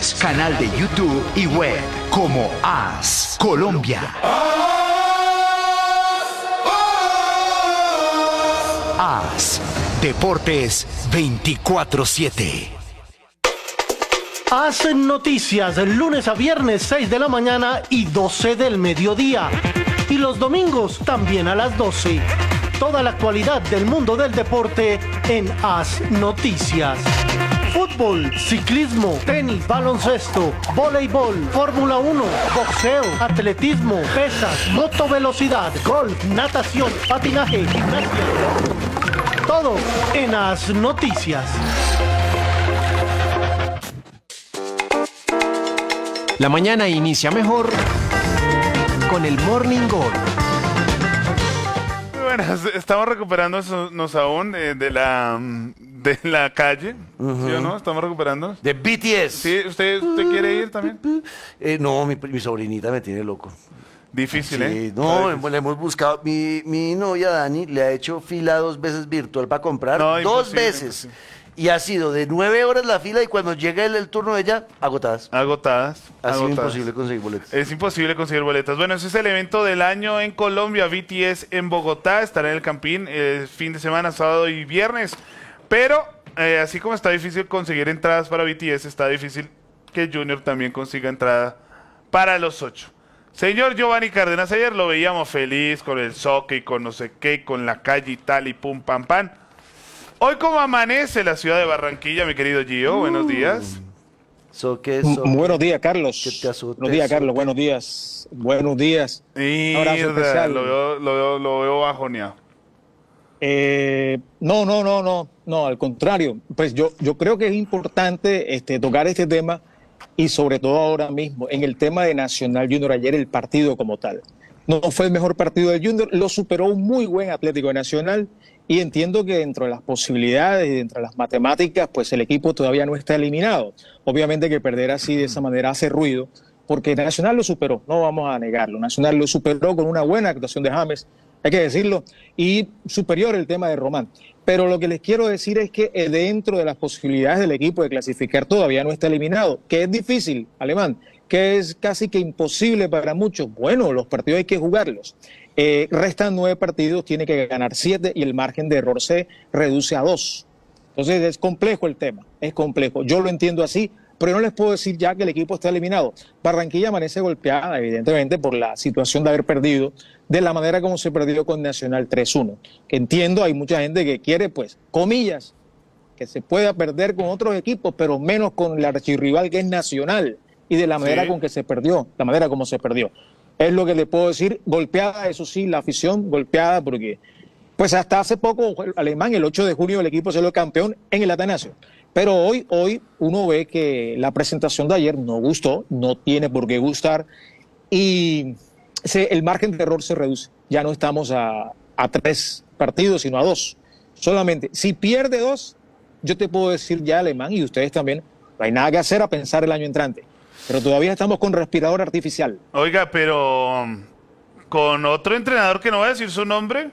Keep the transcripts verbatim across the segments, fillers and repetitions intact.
Sports, canal de YouTube y web como AS Colombia. AS Deportes veinticuatro siete. Hacen noticias lunes a viernes seis de la mañana y doce del mediodía. Y los domingos también a las doce. Toda la actualidad del mundo del deporte en Haz Noticias. Fútbol, ciclismo, tenis, baloncesto, voleibol, Fórmula uno, boxeo, atletismo, pesas, motovelocidad, golf, natación, patinaje, gimnasia. Todo en Haz Noticias. La mañana inicia mejor con el Morning Gol. Bueno, estamos recuperándonos aún eh, de la de la calle, uh-huh. ¿Sí o no? Estamos recuperando. De B T S. Sí, ¿usted, usted quiere ir también? Eh, no, mi, mi sobrinita me tiene loco. Difícil, sí, ¿eh? No, difícil. Le hemos buscado. Mi, mi novia Dani le ha hecho fila dos veces virtual para comprar. No, dos veces. Imposible. Y ha sido de nueve horas la fila y cuando llega el, el turno de ella, agotadas. Agotadas. Ha sido agotadas. imposible conseguir boletas. Es imposible conseguir boletas. Bueno, ese es el evento del año en Colombia. B T S en Bogotá. Estará en el Campín el fin de semana, sábado y viernes. Pero, eh, así como está difícil conseguir entradas para B T S, está difícil que Junior también consiga entrada para los ocho. Señor Giovanni Cárdenas, ayer lo veíamos feliz con el soccer y con no sé qué, con la calle y tal y pum, pam, pam. Hoy, ¿cómo amanece la ciudad de Barranquilla, mi querido Gio? Uh, buenos días. So que, so que, buenos días, Carlos. Que te azote, buenos días, Carlos. So buenos días. Buenos días. Mierda, lo veo, lo veo, lo veo bajoneado. Eh, no, no, no, no, no, al contrario. Pues yo, yo creo que es importante este, tocar este tema y sobre todo ahora mismo en el tema de Nacional Junior. Ayer el partido como tal no fue el mejor partido del Junior, lo superó un muy buen Atlético Nacional y entiendo que dentro de las posibilidades y dentro de las matemáticas, pues el equipo todavía no está eliminado. Obviamente que perder así de esa manera hace ruido, porque Nacional lo superó, no vamos a negarlo. Nacional lo superó con una buena actuación de James, hay que decirlo, y superior el tema de Román. Pero lo que les quiero decir es que dentro de las posibilidades del equipo de clasificar todavía no está eliminado, que es difícil, Alemán, que es casi que imposible para muchos. Bueno, los partidos hay que jugarlos. Eh, restan nueve partidos, tiene que ganar siete y el margen de error se reduce a dos. Entonces es complejo el tema, es complejo. Yo lo entiendo así, pero no les puedo decir ya que el equipo está eliminado. Barranquilla amanece golpeada, evidentemente, por la situación de haber perdido de la manera como se perdió con Nacional tres uno. Que entiendo, hay mucha gente que quiere, pues, comillas, que se pueda perder con otros equipos, pero menos con el archirrival que es Nacional y de la manera sí. con que se perdió, la manera como se perdió. Es lo que le puedo decir, golpeada, eso sí, la afición golpeada, porque pues hasta hace poco, Alemán, el ocho de junio el equipo salió campeón en el Atanasio. Pero hoy, hoy uno ve que la presentación de ayer no gustó, no tiene por qué gustar, y se, el margen de error se reduce. Ya no estamos a, a tres partidos, sino a dos. Solamente, si pierde dos, yo te puedo decir ya, Alemán, y ustedes también, no hay nada que hacer a pensar el año entrante. Pero todavía estamos con respirador artificial. Oiga, pero con otro entrenador que no va a decir su nombre,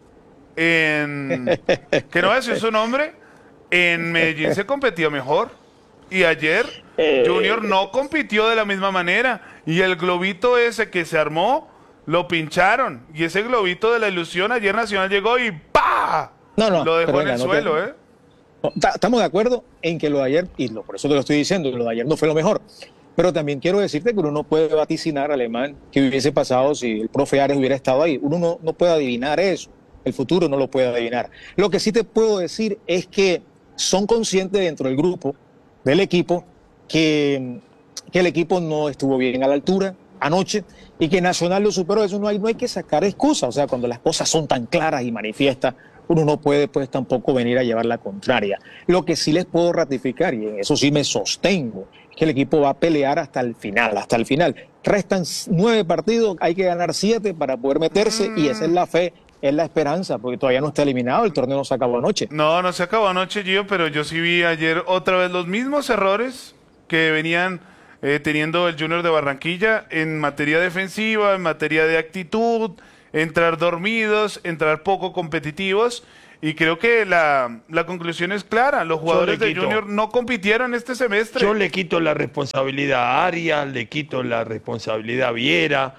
en que no va a decir su nombre, en Medellín se competía mejor. Y ayer Junior no compitió de la misma manera. Y el globito ese que se armó, lo pincharon. Y ese globito de la ilusión, ayer Nacional llegó y ¡pa! No, no, lo dejó en venga, el no suelo, te... ¿eh? Estamos de acuerdo en que lo de ayer, y lo, por eso te lo estoy diciendo, lo de ayer no fue lo mejor. Pero también quiero decirte que uno no puede vaticinar, Alemán, que hubiese pasado si el profe Ares hubiera estado ahí. Uno no, no puede adivinar eso. El futuro no lo puede adivinar. Lo que sí te puedo decir es que son conscientes dentro del grupo, del equipo, que, que el equipo no estuvo bien a la altura anoche y que Nacional lo superó. Eso no hay, no hay que sacar excusas. O sea, cuando las cosas son tan claras y manifiestas, uno no puede pues tampoco venir a llevar la contraria. Lo que sí les puedo ratificar, y en eso sí me sostengo, es que el equipo va a pelear hasta el final, hasta el final. Restan nueve partidos, hay que ganar siete para poder meterse mm. y esa es la fe, es la esperanza, porque todavía no está eliminado, el torneo no se acabó anoche. No, no se acabó anoche, Gio, pero yo sí vi ayer otra vez los mismos errores que venían eh, teniendo el Junior de Barranquilla en materia defensiva, en materia de actitud, entrar dormidos, entrar poco competitivos, Y creo que la, la conclusión es clara. Los jugadores de Junior no compitieron este semestre. Yo le quito la responsabilidad a Arias, le quito la responsabilidad a Viera.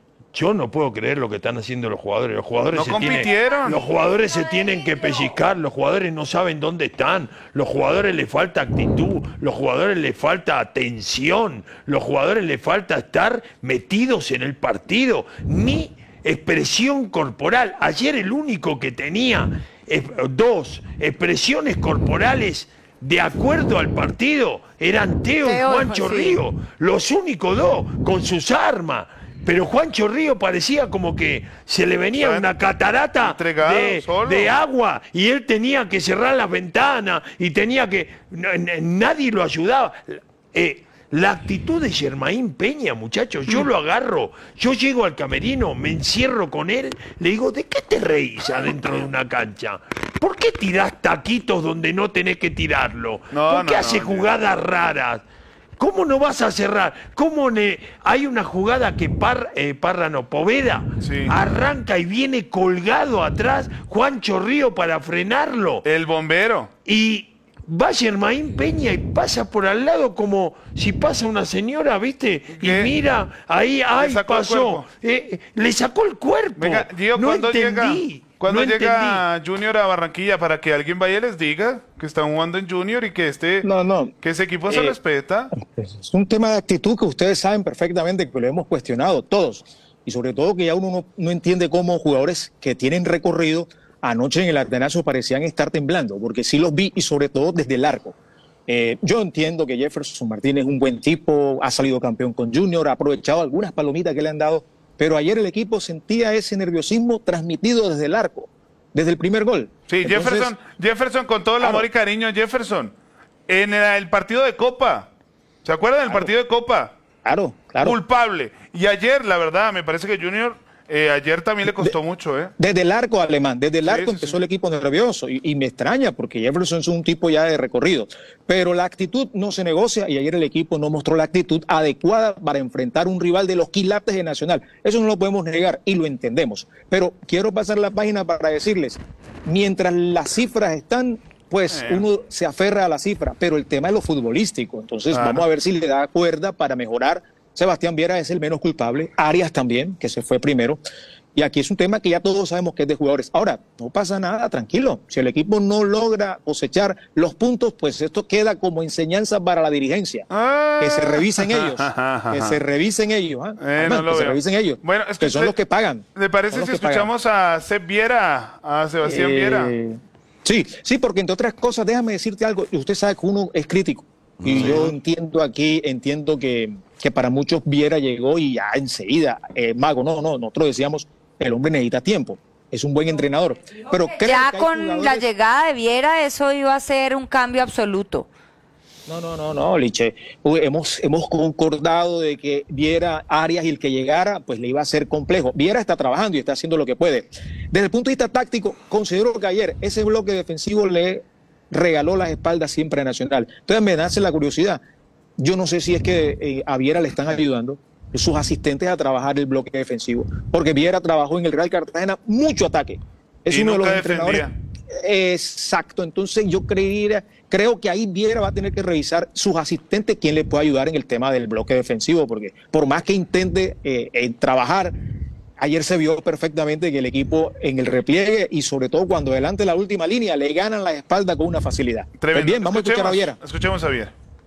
Yo no puedo creer lo que están haciendo los jugadores. Los jugadores no se compitieron. Tienen, los jugadores se tienen que pellizcar. Los jugadores no saben dónde están. Los jugadores les falta actitud. Los jugadores les falta atención. Los jugadores les falta estar metidos en el partido. Ni expresión corporal. Ayer el único que tenía eh, dos expresiones corporales de acuerdo al partido eran Teo y Juancho sí. Río. Los únicos dos con sus armas. Pero Juancho Río parecía como que se le venía una catarata de, de agua y él tenía que cerrar las ventanas y tenía que... Nadie lo ayudaba. Eh, la actitud de Germain Peña, muchachos, yo lo agarro, yo llego al camerino, me encierro con él, le digo, ¿de qué te reís adentro de una cancha? ¿Por qué tirás taquitos donde no tenés que tirarlo? No, ¿Por qué no, hace no, jugadas no. raras? ¿Cómo no vas a cerrar? ¿Cómo ne... hay una jugada que Par... eh, Parra no, Poveda sí. arranca y viene colgado atrás Juancho Río para frenarlo? El bombero. Y va Germain Peña y pasa por al lado como si pasa una señora, ¿viste? ¿Qué? Y mira, ahí, ay, pasó. Eh, le sacó el cuerpo. Venga, Gio, no ¿cuándo entendí. llega? ¿Cuándo no llega entendí. Junior a Barranquilla para que alguien vaya y les diga que están jugando en Junior y que este no, no. que ese equipo se eh, respeta? Es un tema de actitud que ustedes saben perfectamente que lo hemos cuestionado todos y sobre todo que ya uno no, no entiende cómo jugadores que tienen recorrido anoche en el Atenazo parecían estar temblando, porque sí los vi y sobre todo desde el arco. Eh, yo entiendo que Jefferson Martínez es un buen tipo, ha salido campeón con Junior, ha aprovechado algunas palomitas que le han dado. Pero ayer el equipo sentía ese nerviosismo transmitido desde el arco, desde el primer gol. Sí, Entonces, Jefferson, Jefferson con todo el claro. amor y cariño, Jefferson, en el, el partido de Copa, ¿se acuerdan del claro. partido de Copa? Claro, claro. Culpable. Y ayer, la verdad, me parece que Junior, eh, ayer también le costó de, mucho, ¿eh? Desde el arco alemán, desde el sí, arco sí, empezó sí. el equipo nervioso y, y me extraña porque Jefferson es un tipo ya de recorrido. Pero la actitud no se negocia y ayer el equipo no mostró la actitud adecuada para enfrentar un rival de los quilates de Nacional. Eso no lo podemos negar y lo entendemos. Pero quiero pasar la página para decirles, mientras las cifras están, pues eh. uno se aferra a la cifra, pero el tema es lo futbolístico. Entonces ah. vamos a ver si le da cuerda para mejorar. Sebastián Viera es el menos culpable, Arias también, que se fue primero. Y aquí es un tema que ya todos sabemos que es de jugadores. Ahora, no pasa nada, tranquilo. Si el equipo no logra cosechar los puntos, pues esto queda como enseñanza para la dirigencia. Ah. Que se revisen ellos. Que se revisen ellos. ¿eh? Eh, Además, no que se veo. revisen ellos. Bueno, es que que son los que pagan. ¿Le parece si escuchamos pagan. a Seb Viera, a Sebastián eh, Viera? Sí, sí, porque entre otras cosas, déjame decirte algo. Usted sabe que uno es crítico. Y sí. yo entiendo aquí, entiendo que, que para muchos Viera llegó y ya enseguida, eh, mago, no, no, nosotros decíamos, el hombre necesita tiempo, es un buen entrenador. Pero creo ya que con jugadores... la llegada de Viera eso iba a ser un cambio absoluto. No, no, no, no, Liche, hemos, hemos concordado de que Viera, Arias y el que llegara, pues le iba a ser complejo. Viera está trabajando y está haciendo lo que puede. Desde el punto de vista táctico, considero que ayer ese bloque defensivo le regaló las espaldas siempre a Nacional. Entonces me nace la curiosidad. Yo no sé si es que eh, a Viera le están ayudando sus asistentes a trabajar el bloque defensivo, porque Viera trabajó en el Real Cartagena mucho ataque. Es y uno nunca de los defendía. entrenadores. Exacto. Entonces yo creería, creo que ahí Viera va a tener que revisar sus asistentes quién le puede ayudar en el tema del bloque defensivo, porque por más que intente eh, eh, trabajar, ayer se vio perfectamente que el equipo en el repliegue y sobre todo cuando adelante la última línea le ganan la espalda con una facilidad. Pues bien, vamos a escuchar a Viera. Escuchemos a Viera.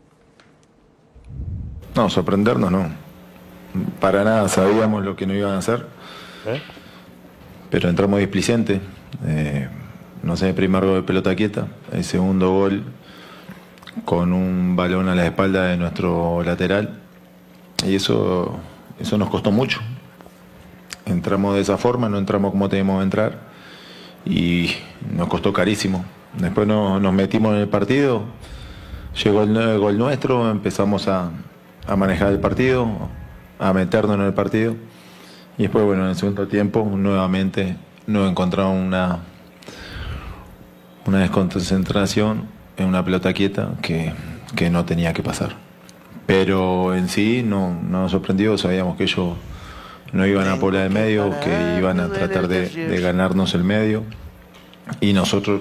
No, sorprendernos no. Para nada sabíamos lo que no iban a hacer. ¿Eh? Pero entramos displicentes. Eh, no sé, el primer gol de pelota quieta. El segundo gol con un balón a la espalda de nuestro lateral. Y eso, eso nos costó mucho. Entramos de esa forma, no entramos como teníamos que entrar y nos costó carísimo. Después no, nos metimos en el partido, llegó el, el gol nuestro, empezamos a, a manejar el partido, a meternos en el partido y después, bueno, en el segundo tiempo nuevamente nos encontramos una, una desconcentración en una pelota quieta que, que no tenía que pasar. Pero en sí no, no nos sorprendió, sabíamos que ellos no iban a poblar el medio, que iban a tratar de, de ganarnos el medio y nosotros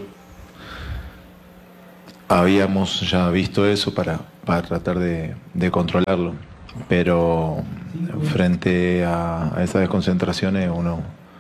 habíamos ya visto eso para, para tratar de, de controlarlo, pero frente a, a esas desconcentraciones uno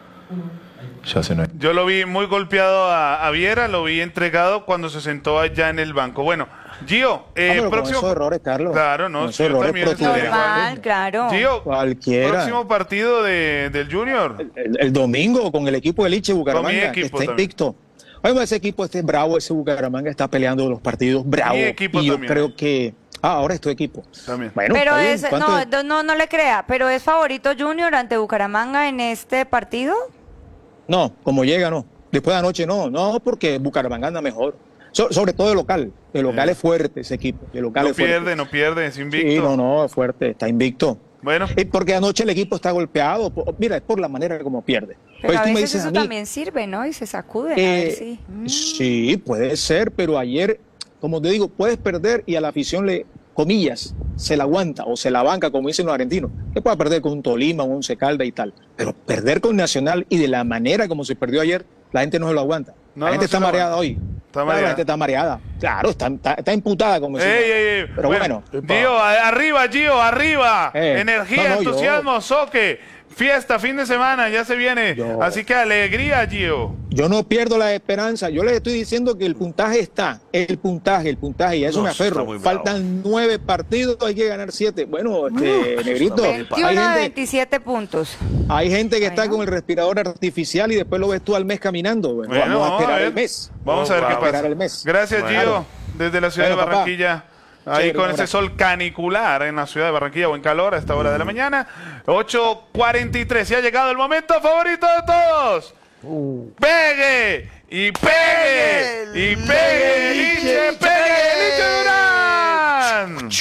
ya se no... Yo lo vi muy golpeado a, a Viera, lo vi entregado cuando se sentó allá en el banco. Bueno, Gio, eh, ah, próximo... Con esos errores, Carlos. Claro, no, esos errores normal, claro. Gio, cualquiera. Próximo partido de, del Junior. El, el, el domingo con el equipo de Liche Bucaramanga, que está invicto. Oye, ese equipo este es bravo, ese Bucaramanga está peleando los partidos bravo. Mi equipo y yo también. creo que... Ah, ahora es tu equipo. También. Bueno, pero bien. es, no, es? no, no le crea, pero ¿es favorito Junior ante Bucaramanga en este partido? No, como llega, no. Después de anoche, no. No, porque Bucaramanga anda mejor. So, sobre todo el local. El local sí. es fuerte, ese equipo. El local no es fuerte. pierde, no pierde, es invicto. Sí, no, no, es fuerte, está invicto. Bueno. Eh, porque anoche el equipo está golpeado. Por, mira, es por la manera como pierde. Pero Pues a tú me veces dices eso a mí, también sirve, ¿no? Y se sacuden, eh, a ver si... Sí, puede ser, pero ayer, como te digo, puedes perder y a la afición le, comillas, se la aguanta o se la banca, como dicen los argentinos. Que pueda perder con un Tolima, un Once Caldas y tal. Pero perder con Nacional y de la manera como se perdió ayer, la gente no se lo aguanta. No, la gente no está mareada hoy. Está claro, mareada. la gente está mareada. Claro, está, está, está imputada, como Ey, decimos. ey, ey. Pero bueno. bueno Gio, arriba, Gio, arriba. Eh, Energía, no, no, entusiasmo, yo- soque. Fiesta, fin de semana, ya se viene. Yo- Así que alegría, Gio. Yo no pierdo la esperanza. Yo les estoy diciendo que el puntaje está. El puntaje, el puntaje. Y a eso No, me está aferro. muy bravo. Faltan nueve partidos, hay que ganar siete. Bueno, este, Negrito, veintiuno hay de gente, veintisiete puntos. hay gente que está Bueno. con el respirador artificial y después lo ves tú al mes caminando. Bueno, Bueno, vamos a esperar ver. el mes. Vamos a ver Oh, qué wow. pasa. Esperar el mes. Gracias, Bueno. Gio, desde la ciudad Bueno, de papá. Barranquilla. Ahí Chévere, con un ese abrazo. sol canicular en la ciudad de Barranquilla, buen calor a esta hora de la mañana. ocho cuarenta y tres. Y ha llegado el momento favorito de todos. ¡Pegue! ¡Y pegue! ¡Y pegue! ¡Liche, pegue! ¡Liche Durán!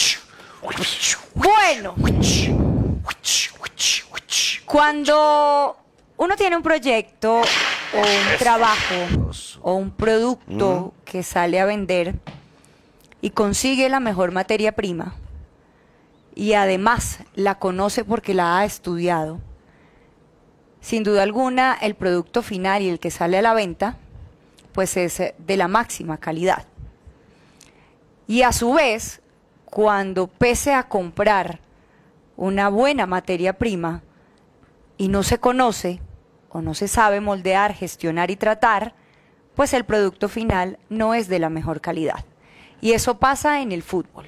Bueno, cuando uno tiene un proyecto o un trabajo o un producto que sale a vender y consigue la mejor materia prima y además la conoce porque la ha estudiado, sin duda alguna el producto final y el que sale a la venta pues es de la máxima calidad. Y a su vez, cuando pese a comprar una buena materia prima y no se conoce o no se sabe moldear, gestionar y tratar, pues el producto final no es de la mejor calidad. Y eso pasa en el fútbol.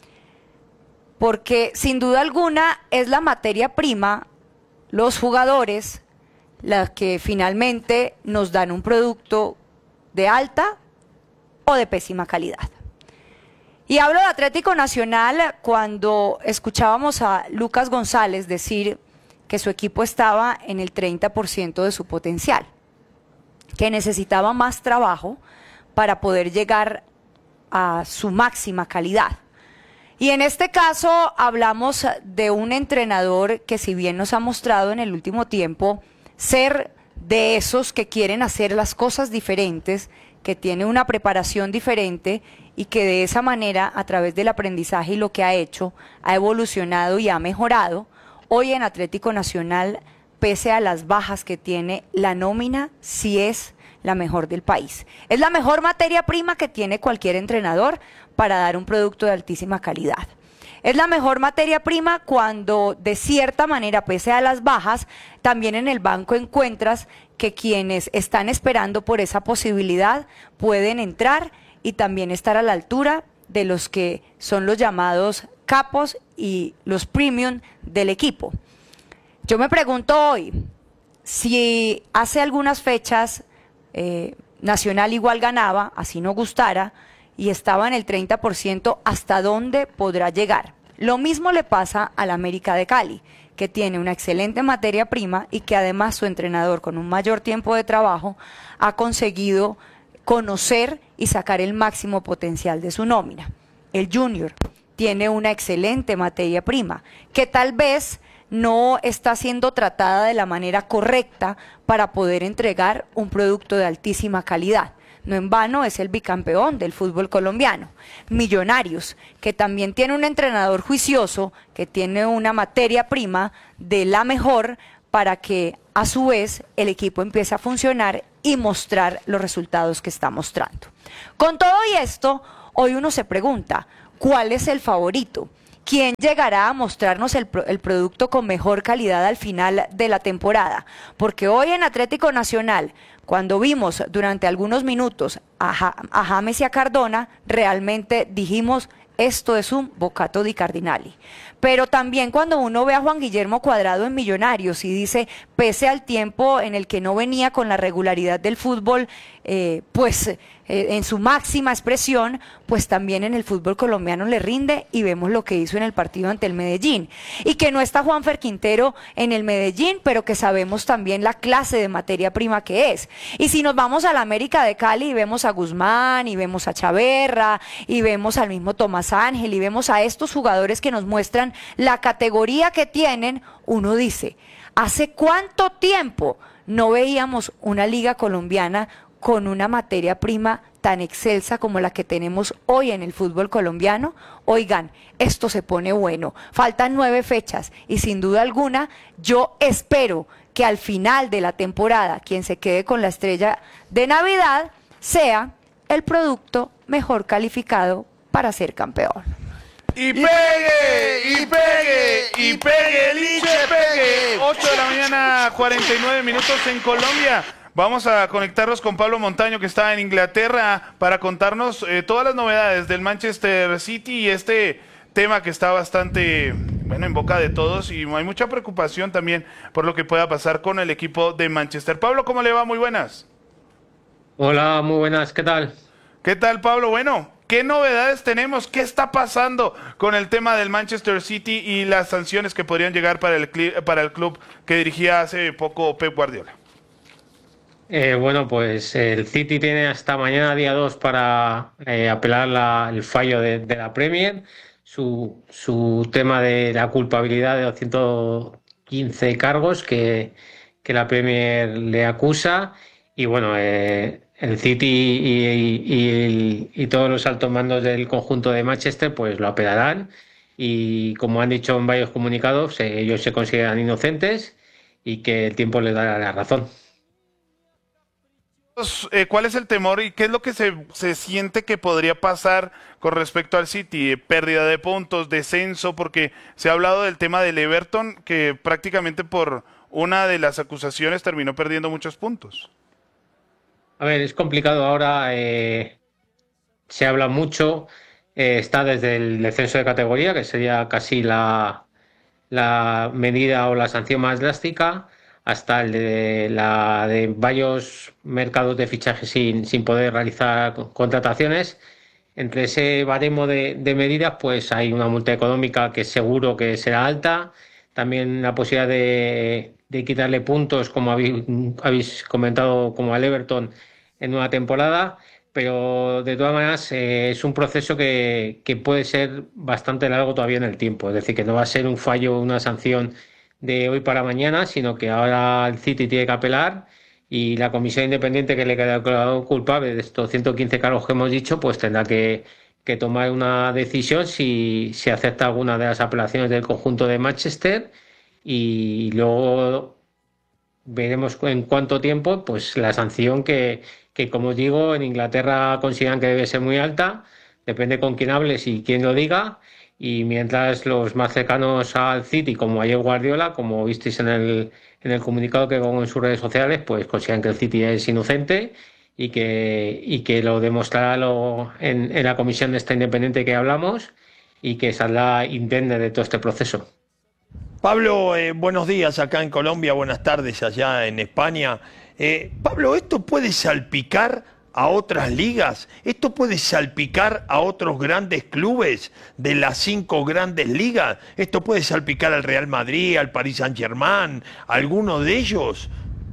Porque sin duda alguna es la materia prima, los jugadores, las que finalmente nos dan un producto de alta o de pésima calidad. Y hablo de Atlético Nacional cuando escuchábamos a Lucas González decir que su equipo estaba en el treinta por ciento de su potencial, que necesitaba más trabajo para poder llegar a su máxima calidad. Y en este caso hablamos de un entrenador que, si bien nos ha mostrado en el último tiempo ser de esos que quieren hacer las cosas diferentes, que tiene una preparación diferente y que de esa manera, a través del aprendizaje y lo que ha hecho, ha evolucionado y ha mejorado, hoy en Atlético Nacional, pese a las bajas que tiene, la nómina sí es la mejor del país. Es la mejor materia prima que tiene cualquier entrenador para dar un producto de altísima calidad. Es la mejor materia prima cuando, de cierta manera, pese a las bajas, también en el banco encuentras que quienes están esperando por esa posibilidad pueden entrar y también estar a la altura de los que son los llamados capos y los premium del equipo. Yo me pregunto hoy, si hace algunas fechas eh, Nacional igual ganaba, así no gustara, y estaba en el treinta por ciento, ¿hasta dónde podrá llegar? Lo mismo le pasa al América de Cali, que tiene una excelente materia prima y que además su entrenador, con un mayor tiempo de trabajo, ha conseguido conocer y sacar el máximo potencial de su nómina. El Junior tiene una excelente materia prima, que tal vez no está siendo tratada de la manera correcta para poder entregar un producto de altísima calidad. No en vano es el bicampeón del fútbol colombiano. Millonarios, que también tiene un entrenador juicioso, que tiene una materia prima de la mejor para que a su vez el equipo empiece a funcionar y mostrar los resultados que está mostrando. Con todo y esto, hoy uno se pregunta, ¿cuál es el favorito? ¿Quién llegará a mostrarnos el, el producto con mejor calidad al final de la temporada? Porque hoy en Atlético Nacional, cuando vimos durante algunos minutos a, ja, a James y a Cardona, realmente dijimos, esto es un bocato di Cardinali. Pero también cuando uno ve a Juan Guillermo Cuadrado en Millonarios y dice, pese al tiempo en el que no venía con la regularidad del fútbol, eh, pues eh, en su máxima expresión, pues también en el fútbol colombiano le rinde y vemos lo que hizo en el partido ante el Medellín. Y que no está Juanfer Quintero en el Medellín, pero que sabemos también la clase de materia prima que es. Y si nos vamos a la América de Cali y vemos a Guzmán, y vemos a Chaverra, y vemos al mismo Tomás Ángel, y vemos a estos jugadores que nos muestran la categoría que tienen, uno dice, ¿hace cuánto tiempo no veíamos una liga colombiana con una materia prima tan excelsa como la que tenemos hoy en el fútbol colombiano? Oigan, esto se pone bueno. Faltan nueve fechas y sin duda alguna yo espero que al final de la temporada quien se quede con la estrella de Navidad sea el producto mejor calificado para ser campeón. Y pegue, y pegue, y pegue, Liche, pegue. ocho de la mañana, cuarenta y nueve minutos en Colombia. Vamos a conectarnos con Pablo Montaño, que está en Inglaterra, para contarnos eh, todas las novedades del Manchester City y este tema que está bastante, bueno, en boca de todos, y hay mucha preocupación también por lo que pueda pasar con el equipo de Manchester. Pablo, ¿cómo le va? Muy buenas. Hola, muy buenas, ¿qué tal? ¿Qué tal, Pablo? Bueno, ¿qué novedades tenemos? ¿Qué está pasando con el tema del Manchester City y las sanciones que podrían llegar para el, para el club que dirigía hace poco Pep Guardiola? Eh, bueno, pues el City tiene hasta mañana, día dos, para eh, apelar la, el fallo de, de la Premier, su, su tema de la culpabilidad de doscientos quince cargos que, que la Premier le acusa. Y bueno, eh, el City y, y, y, y todos los altos mandos del conjunto de Manchester pues lo apelarán, y como han dicho en varios comunicados, eh, ellos se consideran inocentes y que el tiempo les dará la razón. ¿Cuál es el temor y qué es lo que se, se siente que podría pasar con respecto al City? Pérdida de puntos, descenso, porque se ha hablado del tema del Everton, que prácticamente por una de las acusaciones terminó perdiendo muchos puntos. A ver, es complicado ahora, eh, se habla mucho, eh, está desde el descenso de categoría, que sería casi la, la medida o la sanción más drástica, hasta el de la de varios mercados de fichajes sin, sin poder realizar contrataciones. Entre ese baremo de, de medidas, pues hay una multa económica que seguro que será alta, también la posibilidad de, de quitarle puntos, como habéis, habéis comentado, como al Everton en una temporada, pero de todas maneras eh, es un proceso que, que puede ser bastante largo todavía en el tiempo, es decir, que no va a ser un fallo, una sanción de hoy para mañana, sino que ahora el City tiene que apelar y la comisión independiente que le queda declarado culpable de estos ciento quince cargos que hemos dicho, pues tendrá que, que tomar una decisión si, si acepta alguna de las apelaciones del conjunto de Manchester, y luego veremos en cuánto tiempo pues la sanción que, que como os digo, en Inglaterra consideran que debe ser muy alta, depende con quién hables y quién lo diga. Y mientras los más cercanos al City, como ayer Guardiola, como visteis en el, en el comunicado que pongo en sus redes sociales, pues consideran que el City es inocente y que, y que lo demostrará lo, en, en la comisión de esta independiente que hablamos, y que saldrá indemne de todo este proceso. Pablo, eh, buenos días acá en Colombia, buenas tardes allá en España. Eh, Pablo, ¿esto puede salpicar a otras ligas? ¿Esto puede salpicar a otros grandes clubes de las cinco grandes ligas? ¿Esto puede salpicar al Real Madrid, al Paris Saint-Germain, a alguno de ellos?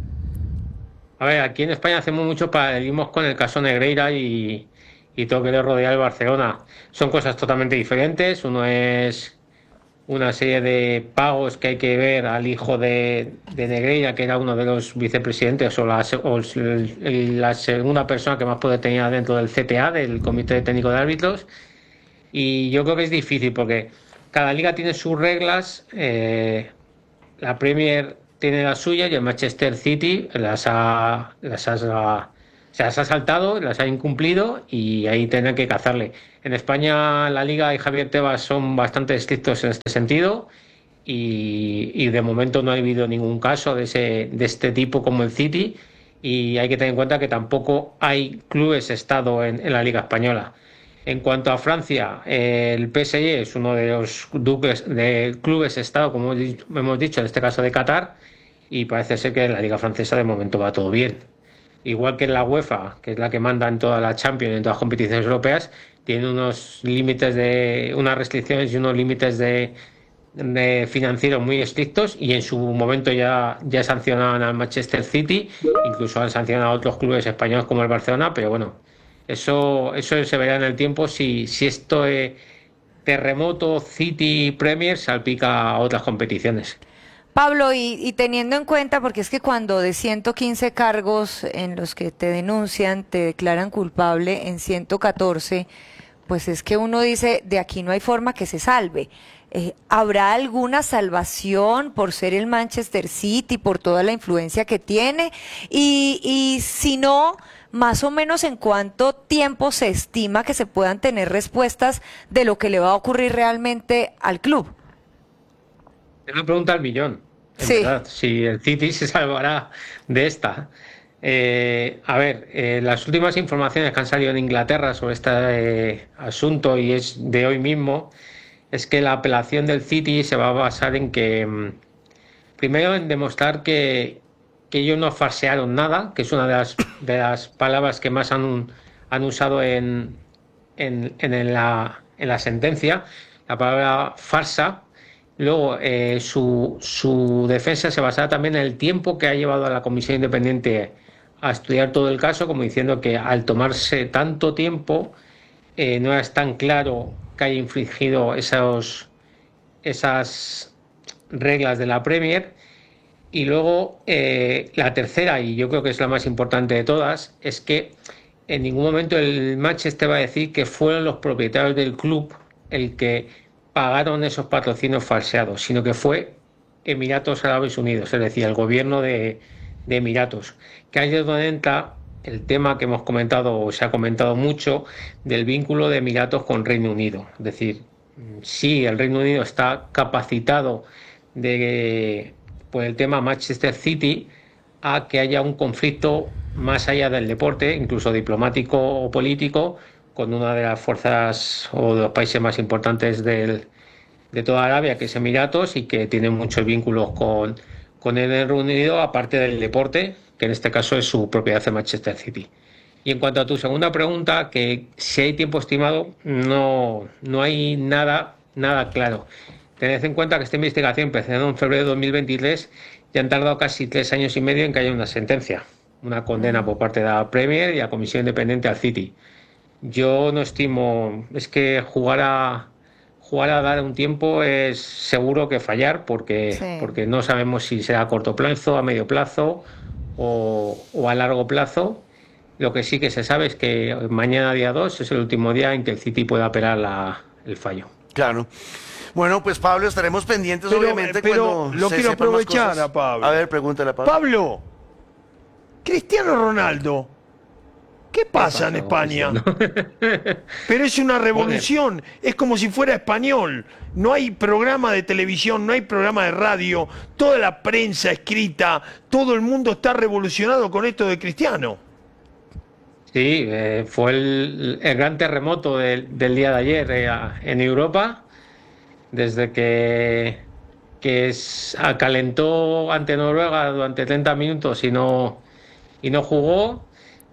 A ver, aquí en España hacemos mucho paralelismos con el caso Negreira y, y todo lo que le rodea al Barcelona. Son cosas totalmente diferentes. Uno es una serie de pagos que hay que ver al hijo de, de Negreira, que era uno de los vicepresidentes o, la, o el, la segunda persona que más poder tenía dentro del C T A, del Comité Técnico de Árbitros. Y yo creo que es difícil porque cada liga tiene sus reglas. Eh, la Premier tiene las suyas y el Manchester City las ha, las ha, se las ha saltado, las ha incumplido y ahí tendrán que cazarle. En España la Liga y Javier Tebas son bastante estrictos en este sentido y, y de momento no ha habido ningún caso de, ese, de este tipo como el City, y hay que tener en cuenta que tampoco hay clubes Estado en, en la Liga Española. En cuanto a Francia, el P S G es uno de los duques de clubes Estado, como hemos dicho, en este caso de Qatar, y parece ser que en la Liga Francesa de momento va todo bien. Igual que en la UEFA, que es la que manda en toda la Champions, en todas las competiciones europeas, tiene unos límites de, unas restricciones y unos límites de, de financieros muy estrictos, y en su momento ya, ya sancionaban al Manchester City, incluso han sancionado a otros clubes españoles como el Barcelona, pero bueno, eso, eso se verá en el tiempo si, si esto es terremoto, City, Premier salpica a otras competiciones. Pablo, y, y teniendo en cuenta, porque es que cuando de ciento quince cargos en los que te denuncian, te declaran culpable en ciento catorce, pues es que uno dice, de aquí no hay forma que se salve. Eh, ¿Habrá alguna salvación por ser el Manchester City, por toda la influencia que tiene? Y, y si no, más o menos en cuánto tiempo se estima que se puedan tener respuestas de lo que le va a ocurrir realmente al club. Es una pregunta al millón, en sí. verdad, si el City se salvará de esta. Eh, a ver, eh, las últimas informaciones que han salido en Inglaterra sobre este eh, asunto, y es de hoy mismo, es que la apelación del City se va a basar en que, primero, en demostrar que, que ellos no farsearon nada, que es una de las, de las palabras que más han, han usado en, en, en, la, en la sentencia, la palabra farsa. Luego, eh, su, su defensa se basará también en el tiempo que ha llevado a la comisión independiente a estudiar todo el caso, como diciendo que al tomarse tanto tiempo eh, no es tan claro que haya infringido esos, esas reglas de la Premier. Y luego, eh, la tercera, y yo creo que es la más importante de todas, es que en ningún momento el Manchester va a decir que fueron los propietarios del club el que pagaron esos patrocinios falseados, sino que fue Emiratos Árabes Unidos, es decir, el gobierno de, de Emiratos, que ahí es donde entra el tema que hemos comentado, o se ha comentado mucho, del vínculo de Emiratos con Reino Unido. Es decir, sí, el Reino Unido está capacitado de, por el tema Manchester City, a que haya un conflicto más allá del deporte, incluso diplomático o político, con una de las fuerzas o de los países más importantes del, de toda Arabia, que es Emiratos, y que tiene muchos vínculos con, con el Reino Unido, aparte del deporte, que en este caso es su propiedad de Manchester City. Y en cuanto a tu segunda pregunta, que si hay tiempo estimado, no, no hay nada, nada claro. Tened en cuenta que esta investigación empezó en febrero de dos mil veintitrés, y han tardado casi tres años y medio en que haya una sentencia, una condena por parte de la Premier y la Comisión Independiente al City. Yo no estimo, es que jugar a jugar a dar un tiempo es seguro que fallar, porque, sí. porque no sabemos si será a corto plazo, a medio plazo o, o a largo plazo. Lo que sí que se sabe es que mañana, día dos, es el último día en que el City pueda apelar la, el fallo. Claro. Bueno, pues Pablo, estaremos pendientes, pero, obviamente, pero cuando lo se quiero sepan más aprovechar cosas. a Pablo. A ver, pregúntale a Pablo. Pablo, Cristiano Ronaldo, ¿qué pasa en España? Pero es una revolución, es como si fuera español. No hay programa de televisión, no hay programa de radio, toda la prensa escrita, todo el mundo está revolucionado con esto de Cristiano. Sí, eh, fue el, el gran terremoto del, del día de ayer eh, en Europa, desde que, que es, acalentó ante Noruega durante treinta minutos y no, y no jugó.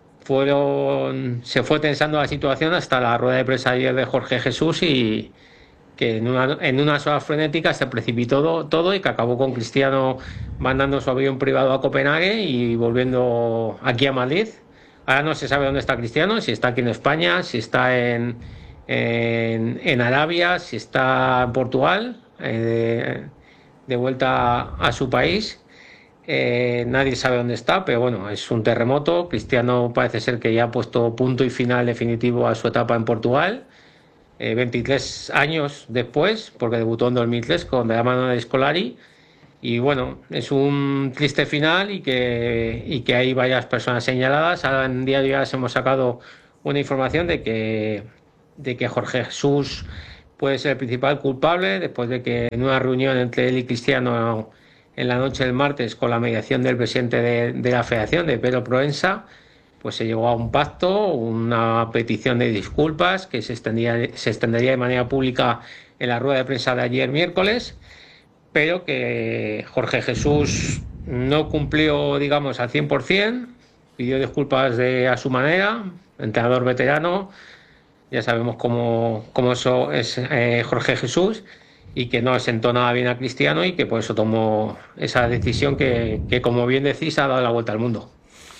Fueron, se fue tensando la situación hasta la rueda de prensa ayer de Jorge Jesús, y que en una, en una sola frenética se precipitó todo, todo y que acabó con Cristiano mandando su avión privado a Copenhague y volviendo aquí a Madrid. Ahora no se sabe dónde está Cristiano, si está aquí en España, si está en, en, en Arabia, si está en Portugal, eh, de, de vuelta a, a su país. Eh, nadie sabe dónde está, pero bueno, es un terremoto. Cristiano parece ser que ya ha puesto punto y final definitivo a su etapa en Portugal, eh, veintitrés años después, porque debutó en dos mil tres con la mano de Scolari, Y bueno, es un triste final y que, y que hay varias personas señaladas. Ahora en Diario A S hemos sacado una información de que, de que Jorge Jesús puede ser el principal culpable después de que en una reunión entre él y Cristiano en la noche del martes, con la mediación del presidente de, de la Federación, de Pedro Proensa, pues se llegó a un pacto, una petición de disculpas que se extendía, se extendería de manera pública en la rueda de prensa de ayer miércoles, pero que Jorge Jesús no cumplió, digamos, al cien por ciento, pidió disculpas de, a su manera, entrenador veterano, ya sabemos cómo, cómo eso es eh, Jorge Jesús, y que no sentó nada bien a Cristiano y que por eso tomó esa decisión que, que, como bien decís, ha dado la vuelta al mundo.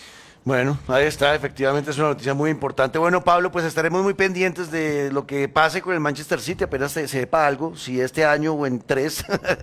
Bueno, ahí está, efectivamente es una noticia muy importante. Bueno, Pablo, pues estaremos muy pendientes de lo que pase con el Manchester City, apenas se sepa algo, si este año o en tres,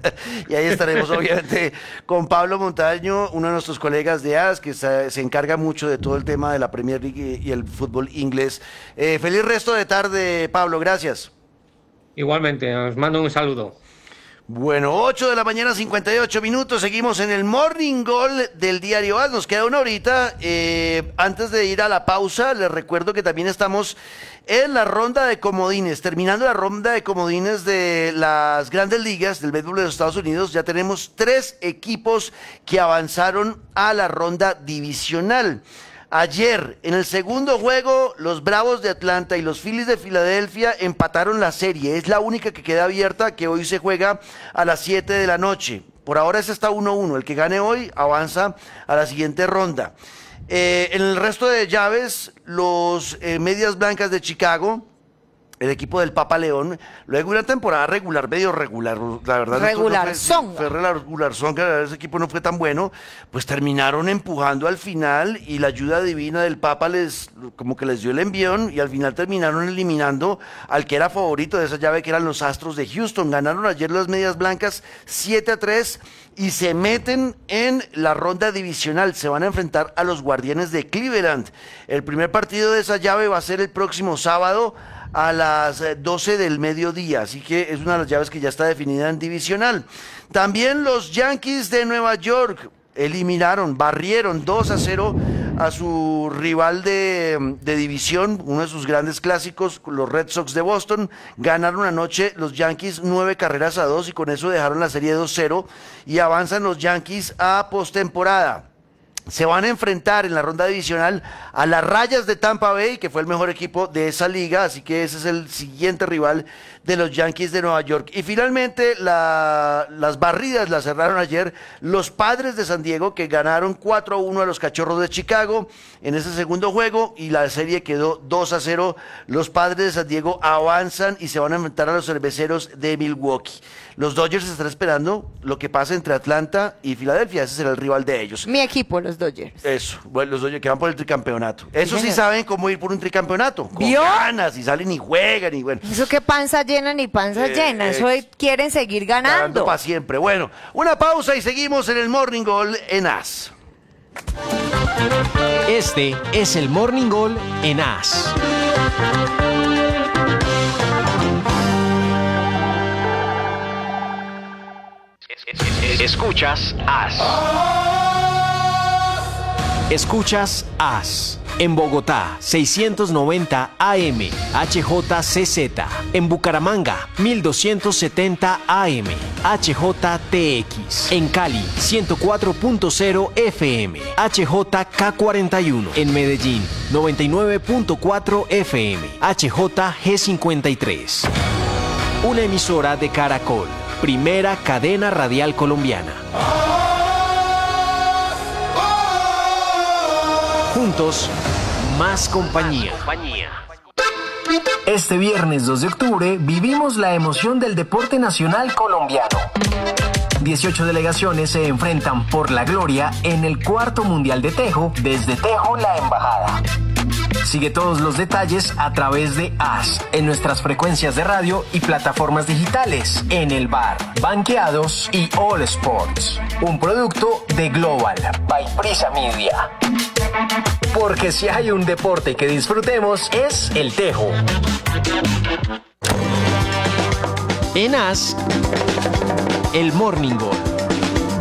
y ahí estaremos obviamente con Pablo Montaño, uno de nuestros colegas de A S, que se, se encarga mucho de todo el tema de la Premier League y el fútbol inglés. Eh, feliz resto de tarde, Pablo, gracias. Igualmente, os mando un saludo. Bueno, ocho de la mañana, cincuenta y ocho minutos, seguimos en el Morning Goal del Diario A S, nos queda una horita. Eh, antes de ir a la pausa, les recuerdo que también estamos en la ronda de comodines, terminando la ronda de comodines de las grandes ligas del béisbol de los Estados Unidos. Ya tenemos tres equipos que avanzaron a la ronda divisional. Ayer, en el segundo juego, los Bravos de Atlanta y los Phillies de Filadelfia empataron la serie. Es la única que queda abierta, que hoy se juega a las siete de la noche. Por ahora ese está uno uno. El que gane hoy avanza a la siguiente ronda. Eh, en el resto de llaves, los eh, Medias Blancas de Chicago, el equipo del Papa León, luego de una temporada regular, medio regular, la verdad. Regular no son. Fue, fue regular son, que ese equipo no fue tan bueno, pues terminaron empujando al final y la ayuda divina del Papa les, como que les dio el envión y al final terminaron eliminando al que era favorito de esa llave, que eran los Astros de Houston. Ganaron ayer las Medias Blancas siete a tres y se meten en la ronda divisional. Se van a enfrentar a los Guardianes de Cleveland. El primer partido de esa llave va a ser el próximo sábado a las doce del mediodía, así que es una de las llaves que ya está definida en divisional. También los Yankees de Nueva York eliminaron, barrieron dos a cero a su rival de, de división, uno de sus grandes clásicos, los Red Sox de Boston. Ganaron anoche los Yankees nueve carreras a dos y con eso dejaron la serie dos cero y avanzan los Yankees a postemporada. Se van a enfrentar en la ronda divisional a las Rayas de Tampa Bay, que fue el mejor equipo de esa liga, así que ese es el siguiente rival de los Yankees de Nueva York. Y finalmente la, las barridas las cerraron ayer los Padres de San Diego, que ganaron cuatro a uno a los Cachorros de Chicago en ese segundo juego y la serie quedó dos a cero. Los Padres de San Diego avanzan y se van a enfrentar a los Cerveceros de Milwaukee. Los Dodgers están esperando lo que pasa entre Atlanta y Filadelfia, ese será el rival de ellos. Mi equipo, los Dodgers. Eso, bueno, los Dodgers que van por el tricampeonato. Eso sí saben cómo ir por un tricampeonato. Con ¿Vio? ganas y salen y juegan y bueno. Eso que panza llena ni panza Eh, llena, eso eh, quieren seguir ganando. para siempre. Bueno, una pausa y seguimos en el Morning Goal en A S. Este es el Morning Goal en A S. Escuchas A S. Escuchas A S. En Bogotá, seiscientos noventa A M, H J C Z. En Bucaramanga, mil doscientos setenta A M, H J T X. En Cali, ciento cuatro punto cero F M, H J K cuarenta y uno. En Medellín, noventa y nueve punto cuatro F M, H J G cincuenta y tres. Una emisora de Caracol, primera cadena radial colombiana. Juntos, más compañía. Este viernes dos de octubre vivimos la emoción del deporte nacional colombiano. dieciocho delegaciones se enfrentan por la gloria en el cuarto Mundial de Tejo, desde Tejo la Embajada. Sigue todos los detalles a través de A S, en nuestras frecuencias de radio y plataformas digitales, en el bar, Banqueados y All Sports. Un producto de Global, by Prisa Media. Porque si hay un deporte que disfrutemos es el tejo. En A S, el Morning Goal.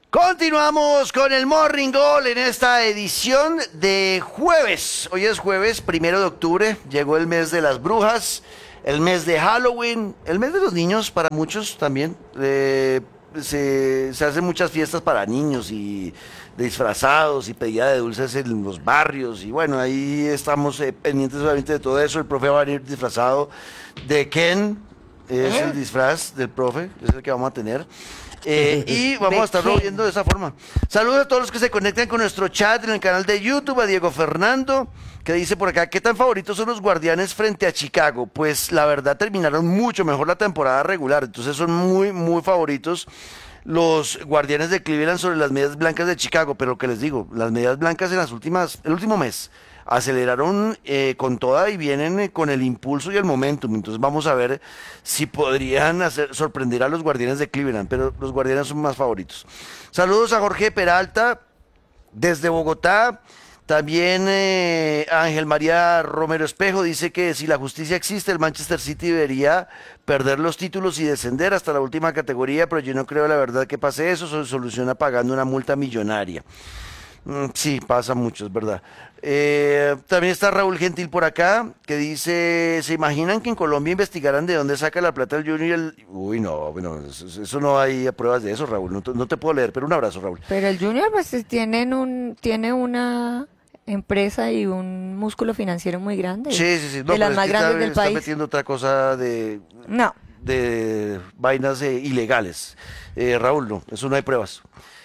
Continuamos con el Morning Goal en esta edición de jueves. Hoy es jueves, primero de octubre. Llegó el mes de las brujas, el mes de Halloween, el mes de los niños para muchos también. Eh, se, se hacen muchas fiestas para niños y disfrazados y pedida de dulces en los barrios. Y bueno, ahí estamos eh, pendientes obviamente de todo eso. El profe va a venir disfrazado de Ken. Es el disfraz del profe, es el que vamos a tener. Eh, y vamos a estarlo viendo de esa forma. Saludos a todos los que se conectan con nuestro chat en el canal de YouTube, a Diego Fernando, que dice por acá, ¿qué tan favoritos son los Guardianes frente a Chicago? Pues la verdad terminaron mucho mejor la temporada regular, entonces son muy, muy favoritos los Guardianes de Cleveland sobre las Medias Blancas de Chicago, pero lo que les digo, las Medias Blancas en las últimas, el último mes, aceleraron eh, con toda y vienen eh, con el impulso y el momentum. Entonces vamos a ver si podrían hacer, sorprender a los Guardianes de Cleveland, pero los Guardianes son más favoritos. Saludos a Jorge Peralta desde Bogotá. También eh, Ángel María Romero Espejo dice que si la justicia existe, el Manchester City debería perder los títulos y descender hasta la última categoría, pero yo no creo la verdad que pase eso, se soluciona pagando una multa millonaria. Mm, sí, pasa mucho, es verdad. Eh, también está Raúl Gentil por acá, que dice, ¿se imaginan que en Colombia investigaran de dónde saca la plata el Junior y el...? Uy, no, bueno, eso, eso no hay pruebas de eso, Raúl, no te, no te puedo leer, pero un abrazo, Raúl. Pero el Junior pues tienen un, tiene una empresa y un músculo financiero muy grande. Sí, sí, sí. No, de las es más que grandes está, del está país. metiendo otra cosa de... No. De vainas eh, ilegales. Eh, Raúl, no, eso no hay pruebas.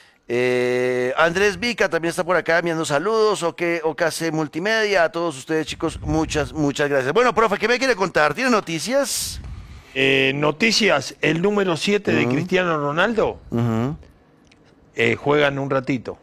Eh, Andrés Vica también está por acá enviando saludos, o que O K C Multimedia, a todos ustedes chicos, muchas, muchas gracias. Bueno, profe, ¿qué me quiere contar? ¿Tiene noticias? Eh, noticias, el número siete de Ujú. Cristiano Ronaldo Ujú. eh, juegan un ratito.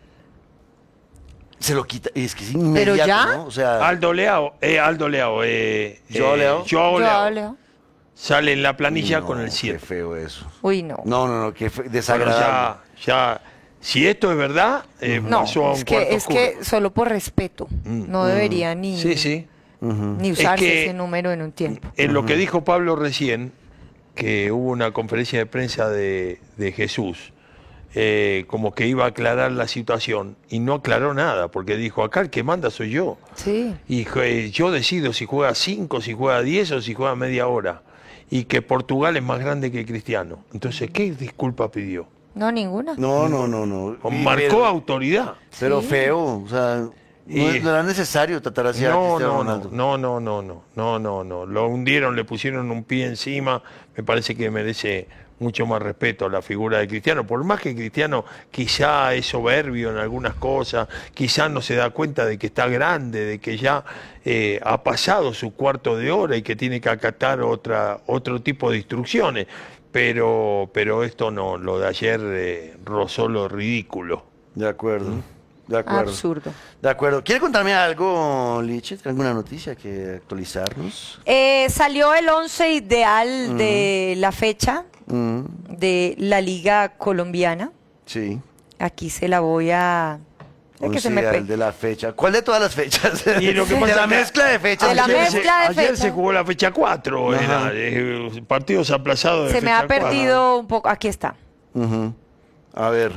Se lo quita, es que es inmediato, ¿Pero ya? ¿no? O sea, Aldo Leao, eh, Aldo Leao, eh, Joao eh, Leao. Joao Yo Leao. hablo. Sale en la planilla no, con el qué siete. feo eso. Uy, no. No, no, no, qué fe- Bueno, desagradable. ya, ya, si esto es verdad, eh, No, pasó a un es que, cuarto es oscuro. que solo por respeto. No debería ni, Sí, sí. ni usarse que- ese número en un tiempo. En lo que dijo Pablo recién, que hubo una conferencia de prensa de, de Jesús, eh, como que iba a aclarar la situación, y no aclaró nada, porque dijo, acá el que manda soy yo. Sí. Y eh, yo decido si juega cinco, si juega diez o si juega media hora. Y que Portugal es más grande que Cristiano. Entonces, ¿qué disculpa pidió? No, ninguna. No, no, no, no. Y- Marcó pero, autoridad. pero Sí. feo, o sea, no, Y- no era necesario tratar así a No, Cristiano no, Ronaldo. no, no, no, no, no, no, no. Lo hundieron, le pusieron un pie encima. Me parece que merece mucho más respeto a la figura de Cristiano. Por más que Cristiano quizá es soberbio en algunas cosas, quizá no se da cuenta de que está grande, de que ya eh, ha pasado su cuarto de hora y que tiene que acatar otra, otro tipo de instrucciones. Pero, pero esto no, lo de ayer eh, rozó lo ridículo. De acuerdo, de acuerdo. Absurdo. De acuerdo. ¿Quiere contarme algo, Liche? ¿Tiene alguna noticia que actualizarnos? Eh, salió el once ideal de la fecha Mm, de la Liga Colombiana. sí. Aquí se la voy a... Es que se Once me al pe- de la fecha. ¿Cuál de todas las fechas? Y lo que de pasa la es que- mezcla de fechas. De la Ayer mezcla se- de Ayer fecha. se jugó la fecha cuatro, Ajá. era, eh, partidos aplazados de Se me fecha ha perdido un poco... Aquí está. Ujú. A ver.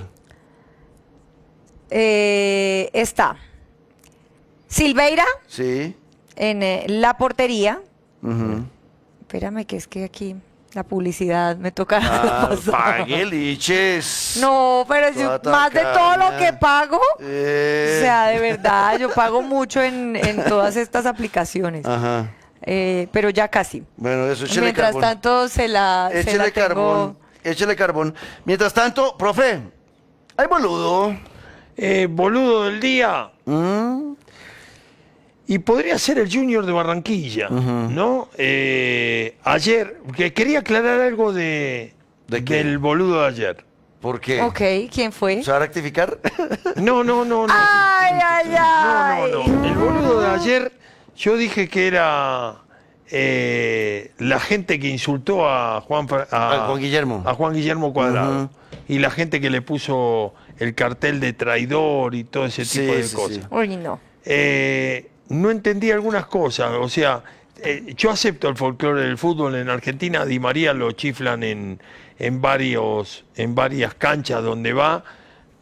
Eh, está Silveira Sí. en eh, la portería. Ujú. Espérame, que es que aquí la publicidad me toca. Ah, pasar. pague, Liches. No, pero si Toda más de todo lo tacaña. que pago, Eh. o sea, de verdad, yo pago mucho en, en todas estas aplicaciones. Ajá. Eh, pero ya casi. Bueno, eso, échele Mientras carbón. tanto, se la, se Échele la tengo- carbón. Échele carbón. Mientras tanto, profe, hay boludo. Eh, boludo del día. Mm, Y podría ser el Junior de Barranquilla, ¿no? Eh, ayer, que quería aclarar algo de, ¿De qué? del boludo de ayer. ¿Por qué? Ok, ¿quién fue? ¿Se va a rectificar? No, no, no, no. Ay, ay, ay. No, no, no. El boludo de ayer, yo dije que era eh, la gente que insultó a Juan, Fra- A Juan Guillermo. a Juan Guillermo Cuadrado. Ujú. Y la gente que le puso el cartel de traidor y todo ese Sí, tipo de sí, cosas. sí. Uy, no. Eh, no entendí algunas cosas, o sea, eh, yo acepto el folclore del fútbol en Argentina, a Di María lo chiflan en, en, varios, en varias canchas donde va,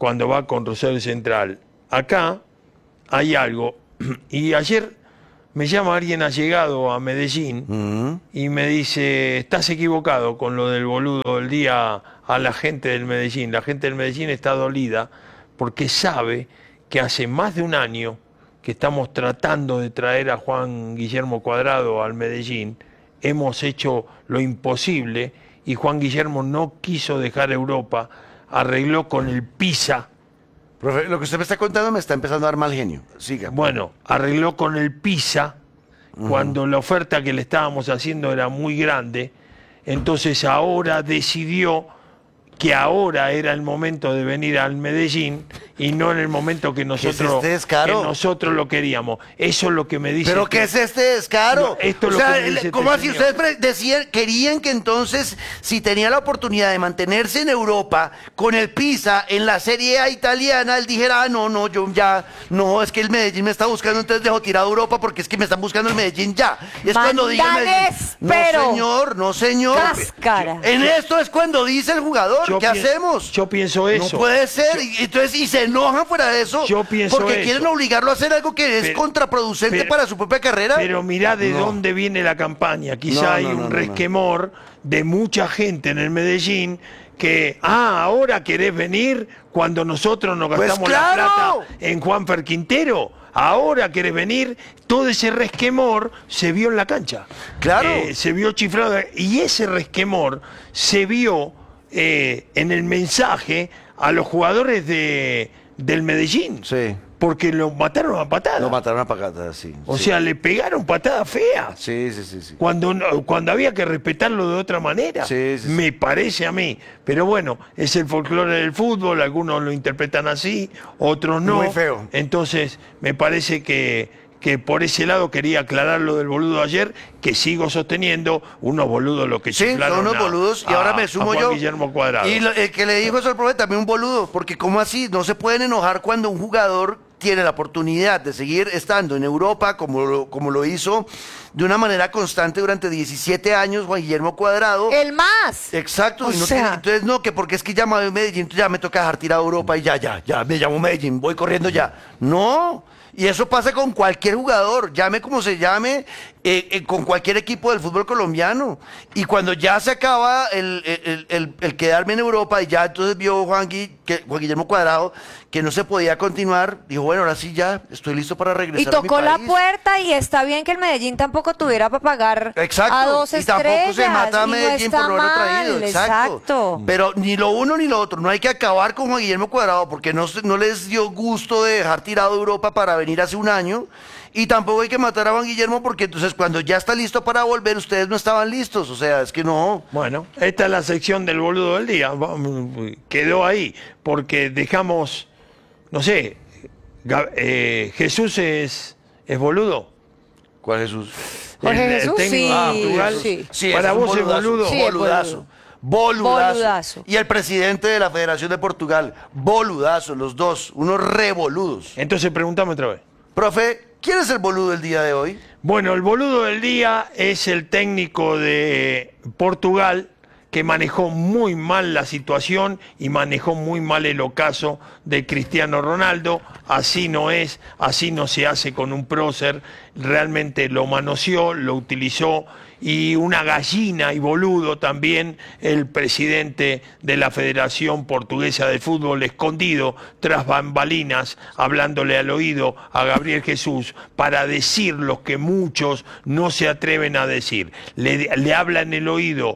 cuando va con Rosario Central. Acá hay algo, y ayer me llama alguien allegado a Medellín Mm. y me dice, estás equivocado con lo del boludo del día a la gente del Medellín. La gente del Medellín está dolida porque sabe que hace más de un año que estamos tratando de traer a Juan Guillermo Cuadrado al Medellín. Hemos hecho lo imposible y Juan Guillermo no quiso dejar Europa, arregló con el Pisa. Profe, lo que usted me está contando me está empezando a dar mal genio. Siga. Bueno, arregló con el Pisa cuando la oferta que le estábamos haciendo era muy grande. Entonces ahora decidió que ahora era el momento de venir al Medellín y no en el momento que nosotros, este descaro? que nosotros lo queríamos. Eso es lo que me dice. ¿Pero qué es este descaro? No, esto es o lo sea, que me dice ¿cómo este así? señor. Ustedes pre- decían, querían que entonces, si tenía la oportunidad de mantenerse en Europa con el Pisa en la Serie A italiana, él dijera, ah, no, no, yo ya, no, es que el Medellín me está buscando, entonces dejo tirado Europa porque es que me están buscando el Medellín ya. Y es cuando diga el Medellín, pero no señor, no señor. cáscara. En esto es cuando dice el jugador, Yo ¿qué pi- hacemos? Yo pienso eso. No puede ser, y, entonces, y se enojan fuera de eso, Yo pienso porque eso. quieren obligarlo a hacer algo que es Pero- contraproducente pero- para su propia carrera. Pero mirá de No. dónde viene la campaña. Quizá No, hay no, un no, no, no. resquemor de mucha gente en el Medellín que, ah, ahora querés venir cuando nosotros nos Pues gastamos claro. la plata en Juanfer Quintero. Ahora querés venir, todo ese resquemor se vio en la cancha. Claro. Eh, se vio chiflado. Y ese resquemor se vio eh, en el mensaje a los jugadores de, del Medellín. Sí. Porque lo mataron a patadas. Lo mataron a patadas, sí. O sí. sea, le pegaron patadas feas. Sí, sí, sí, sí. Cuando, no- cuando había que respetarlo de otra manera, Sí, sí, sí. me parece a mí. Pero bueno, es el folclore del fútbol, algunos lo interpretan así, otros no. Muy feo. Entonces, me parece que, que por ese lado quería aclarar lo del boludo de ayer, que sigo sosteniendo, unos boludos lo que Sí, chiflaron son unos a- boludos, y a- ahora me a sumo Juan yo. Guillermo Cuadrado. Y lo- el que le dijo eso al profe también un boludo, porque ¿cómo así? No se pueden enojar cuando un jugador tiene la oportunidad de seguir estando en Europa, como lo, como lo hizo de una manera constante durante diecisiete años Juan Guillermo Cuadrado. El más. Exacto, O y no sea- tiene- entonces no, que porque es que ya me Medellín, entonces ya me toca dejar tirado Europa y ya, ya, ya, me llamo Medellín, voy corriendo ya. No, y eso pasa con cualquier jugador, llame como se llame, eh, eh, con cualquier equipo del fútbol colombiano. Y cuando ya se acaba el, el- el- el quedarme en Europa y ya entonces vio Juan, Gui- que, Juan Guillermo Cuadrado que no se podía continuar, dijo, bueno, ahora sí ya estoy listo para regresar Y a mi tocó la país. puerta y está bien que el Medellín tampoco tuviera para pagar Exacto, a dos y tampoco estrellas. se mata a y no Medellín está por no haberlo traído, mal, exacto. exacto. Pero ni lo uno ni lo otro, no hay que acabar con Juan Guillermo Cuadrado porque no, se- no les dio gusto de dejar tirado Europa para venir hace un año, y tampoco hay que matar a Juan Guillermo porque entonces cuando ya está listo para volver, ustedes no estaban listos, o sea, es que no. Bueno, esta es la sección del boludo del día. Vamos, quedó ahí, porque dejamos, no sé, Ga- eh, Jesús es, es boludo. ¿Cuál Jesús? Jorge El- el Jesús, técnico sí, de Portugal. sí. Sí, Para ese vos es boludazo, boludo. Sí, es boludazo. Boludazo. Boludazo. Y el presidente de la Federación de Portugal, boludazo, los dos, unos revoludos. Entonces preguntame otra vez. Profe, ¿quién es el boludo del día de hoy? Bueno, el boludo del día es el técnico de Portugal, que manejó muy mal la situación y manejó muy mal el ocaso de Cristiano Ronaldo. Así no es, así no se hace con un prócer. Realmente lo manoseó, lo utilizó, y una gallina y boludo también el presidente de la Federación Portuguesa de Fútbol, escondido tras bambalinas, hablándole al oído a Gabriel Jesús para decir lo que muchos no se atreven a decir. Le, le habla en el oído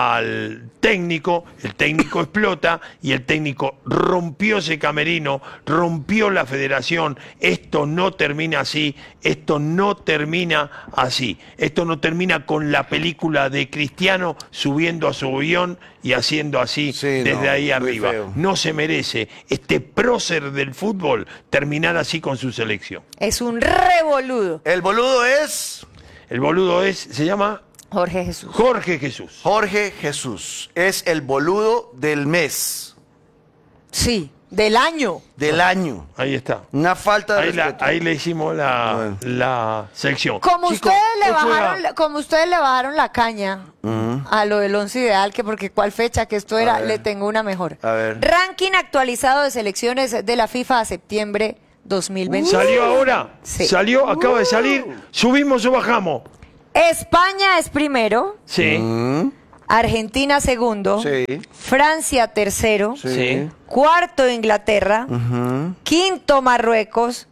al técnico, el técnico explota y el técnico rompió ese camerino, rompió la federación. Esto no termina así, esto no termina así, esto no termina con la película de Cristiano subiendo a su avión y haciendo así Sí, desde no, ahí muy arriba. feo. No se merece este prócer del fútbol terminar así con su selección. Es un revoludo. El boludo es El boludo es, se llama Jorge Jesús. Jorge Jesús. Jorge Jesús. Es el boludo del mes. Sí. Del año. Del año. Ahí está. Una falta de Ahí, la- respeto. ahí le hicimos la, la sección. Como Chico, ustedes le hoy juega- bajaron, la- como ustedes le bajaron la caña a lo del once ideal, que porque cuál fecha que esto era, ver. le tengo una mejor. A ver. Ranking actualizado de selecciones de la FIFA a septiembre dos mil veinte. ¿Salió ahora? Sí. ¿Salió? ¿Acaba de salir? ¿Subimos o bajamos? España es primero, Sí. Argentina segundo, Sí. Francia tercero, Sí. cuarto Inglaterra, quinto Marruecos,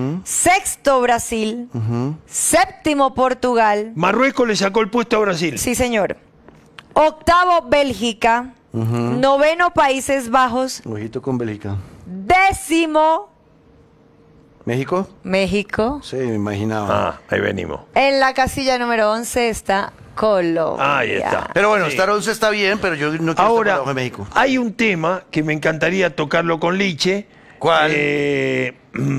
sexto Brasil, séptimo Portugal, Marruecos le sacó el puesto a Brasil. sí señor, octavo Bélgica, noveno Países Bajos, Ojito con Bélgica. décimo ¿México? México, Sí, me imaginaba. Ah, ahí venimos. en la casilla número once está Colombia. Ahí está. Pero bueno, Sí. estar once está bien, pero yo no quiero estar por Ahora, debajo de México. hay un tema que me encantaría tocarlo con Liche. ¿Cuál? Eh,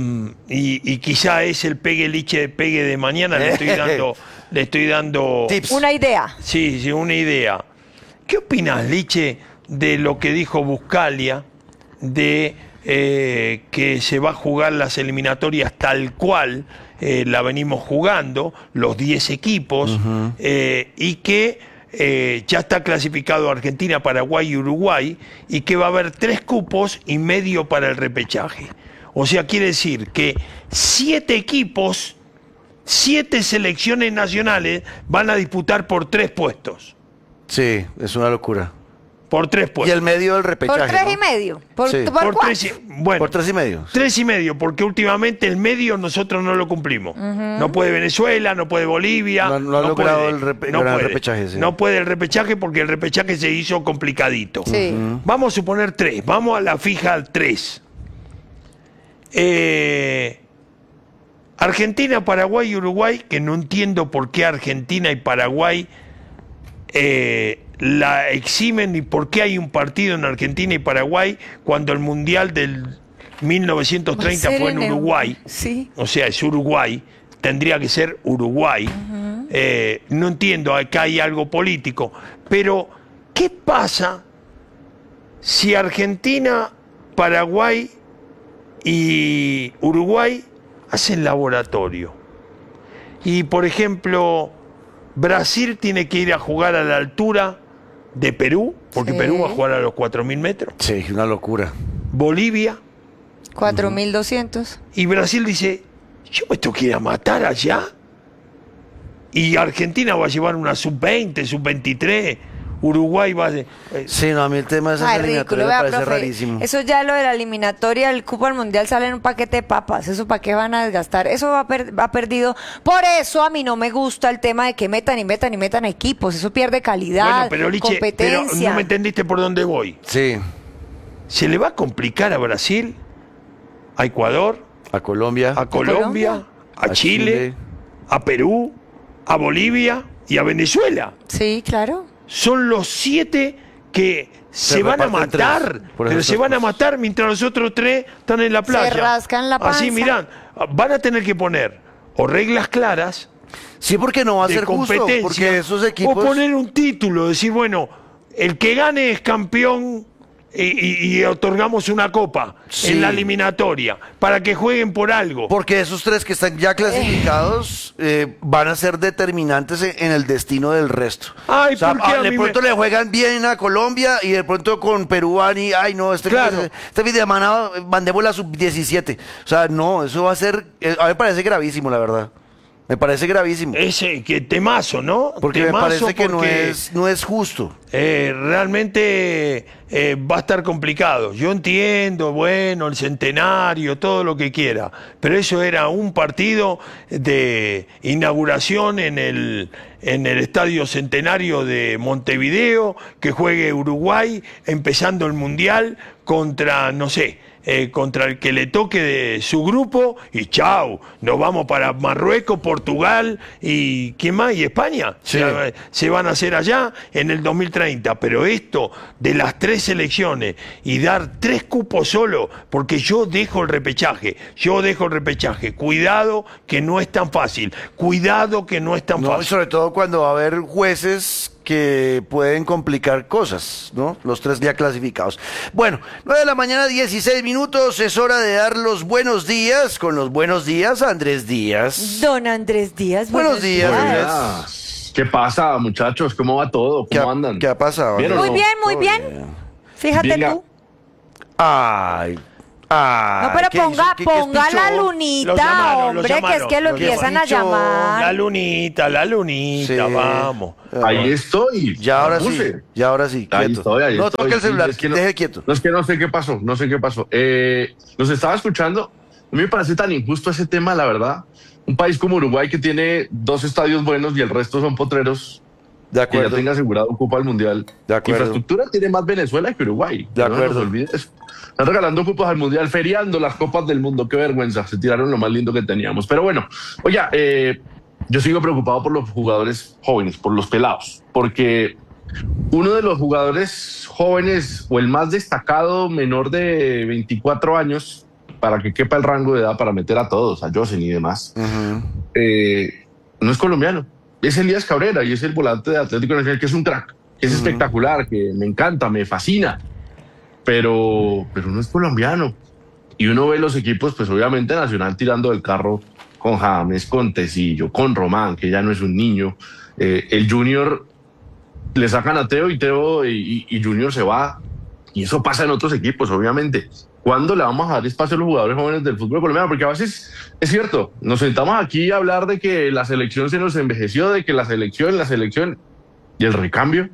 y, y quizá es el pegue Liche pegue de mañana. Le estoy dando, le estoy dando Tips. Una idea. Sí, sí, una idea. ¿Qué opinas, Liche, de lo que dijo Buscalia de eh, que se va a jugar las eliminatorias tal cual eh, la venimos jugando, los diez equipos, eh, y que eh, ya está clasificado Argentina, Paraguay y Uruguay, y que va a haber tres cupos y medio para el repechaje? O sea, quiere decir que siete equipos, siete selecciones nacionales van a disputar por tres puestos. Sí, es una locura. Por tres Y puestos. el medio del repechaje. Por tres ¿no? y medio. Por, Sí. por Por cuatro. tres y, bueno, Por tres y medio. tres y medio, porque últimamente el medio nosotros no lo cumplimos. No puede Venezuela, no puede Bolivia. No- no ha logrado puede, el repe- no gran puede. repechaje, sí. No puede el repechaje porque el repechaje se hizo complicadito. Sí. Vamos a suponer tres, vamos a la fija tres. Eh, Argentina, Paraguay y Uruguay, que no entiendo por qué Argentina y Paraguay eh, la eximen y por qué hay un partido en Argentina y Paraguay cuando el Mundial del mil novecientos treinta Va a ser fue en en Eu- Uruguay. Sí. O sea, es Uruguay, tendría que ser Uruguay. Eh, no entiendo, acá hay algo político. Pero, ¿qué pasa si Argentina, Paraguay y Uruguay hacen laboratorio? Y, por ejemplo, Brasil tiene que ir a jugar a la altura de Perú, porque Sí. Perú va a jugar a los cuatro mil metros. Sí, una locura. Bolivia. cuatro mil doscientos. Y Brasil dice, yo me tengo que ir a matar allá. Y Argentina va a llevar una sub veinte, sub veintitrés. Uruguay va a... eh, Sí, no, a mí el tema de esas Ay, eliminatorias ridículo, me vea, parece profe. rarísimo. Eso ya lo de la eliminatoria, el cupo al mundial sale en un paquete de papas. ¿Eso para qué van a desgastar? Eso va, per- va perdido. Por eso a mí no me gusta el tema de que metan y metan y metan equipos. Eso pierde calidad, bueno, pero Liche, pero competencia. no me entendiste por dónde voy. Sí, ¿Se le va a complicar a Brasil, a Ecuador, a Colombia. a Colombia, Colombia? a, A Chile, Chile. a Perú, a Bolivia y a Venezuela? Sí, claro. Son los siete que se, Se van a reparten matar, tres, por pero eso se tres van a cosas. matar mientras los otros tres están en la playa. rascan la Así, panza. mirán, van a tener que poner o reglas claras Sí, porque no va a de ser justo, competencia, porque esos equipos... o poner un título, decir, bueno, el que gane es campeón y, y- y otorgamos una copa Sí. en la eliminatoria para que jueguen por algo. Porque esos tres que están ya clasificados eh, van a ser determinantes en, en el destino del resto. Ay, O sea, ¿por qué ah, a de mí pronto me- le juegan bien a Colombia y de pronto con Perú van y, ay no, este, Claro. este fin de semana mandemos la sub diecisiete. O sea, no, eso va a ser, eh, a mí me parece gravísimo, la verdad. Me parece gravísimo. Ese que temazo, ¿no? Porque me Temazo parece que no porque- es, no es justo. Eh, realmente eh, va a estar complicado. Yo entiendo, bueno, el centenario, todo lo que quiera, pero eso era un partido de inauguración en el, en el Estadio Centenario de Montevideo, que juegue Uruguay empezando el Mundial contra, no sé, eh, contra el que le toque de su grupo y chau, nos vamos para Marruecos, Portugal y ¿quién más? Y España. Sí. Se, se van a hacer allá en el dos mil treinta, pero esto de las tres selecciones y dar tres cupos solo, porque yo dejo el repechaje, yo dejo el repechaje, cuidado que no es tan fácil, cuidado que no es tan No, y fácil. sobre todo cuando va a haber jueces que pueden complicar cosas, ¿no? Los tres ya clasificados. Bueno, nueve de la mañana, dieciséis minutos, es hora de dar los buenos días, con los buenos días, Andrés Díaz. Don Andrés Díaz. Buenos días, Andrés. Ah, ¿qué pasa, muchachos? ¿Cómo va todo? ¿Qué ¿Cómo ha- andan? qué ha pasado? ¿Bien o Muy no? bien, muy Todo bien. bien. Fíjate Venga. tú. Ay, ay. No, pero ¿qué hizo? ponga, ¿Qué- qué es ponga la pichón? Lo lunita, llamaron, lo hombre, que es llamaron, que lo lo empiezan a llamaron. llamar. La lunita, la lunita, Sí. vamos. Ahí estoy. Ya ahora Me sí, puse. ya ahora sí, Ahí quieto. estoy, ahí no estoy. toque el celular, Es que no- deje quieto. No es que no sé qué pasó, no sé qué pasó. Eh, los estaba escuchando. A mí me parece tan injusto ese tema, la verdad. Un país como Uruguay que tiene dos estadios buenos y el resto son potreros. De Que ya acuerdo. tenga asegurado Copa del Mundial. De acuerdo. Infraestructura tiene más Venezuela que Uruguay. De No nos acuerdo. olvides. Están regalando cupos al Mundial, feriando las Copas del Mundo. Qué vergüenza. Se tiraron lo más lindo que teníamos. Pero bueno, oiga, eh, yo sigo preocupado por los jugadores jóvenes, por los pelados. Porque uno de los jugadores jóvenes, o el más destacado, menor de veinticuatro años, para que quepa el rango de edad para meter a todos, a Josen y demás, Ujú. eh, no es colombiano. Es Elías Cabrera y es el volante de Atlético Nacional, que es un crack, que es espectacular, que me encanta, me fascina, pero, pero no es colombiano. Y uno ve los equipos, pues obviamente Nacional tirando del carro con James, con Tecillo, con Román, que ya no es un niño. Eh, el Junior le sacan a Teo y Teo y, y- y Junior se va. Y eso pasa en otros equipos, obviamente. ¿Cuándo le vamos a dar espacio a los jugadores jóvenes del fútbol colombiano? Porque a veces es cierto, nos sentamos aquí a hablar de que la selección se nos envejeció, de que la selección, la selección y el recambio.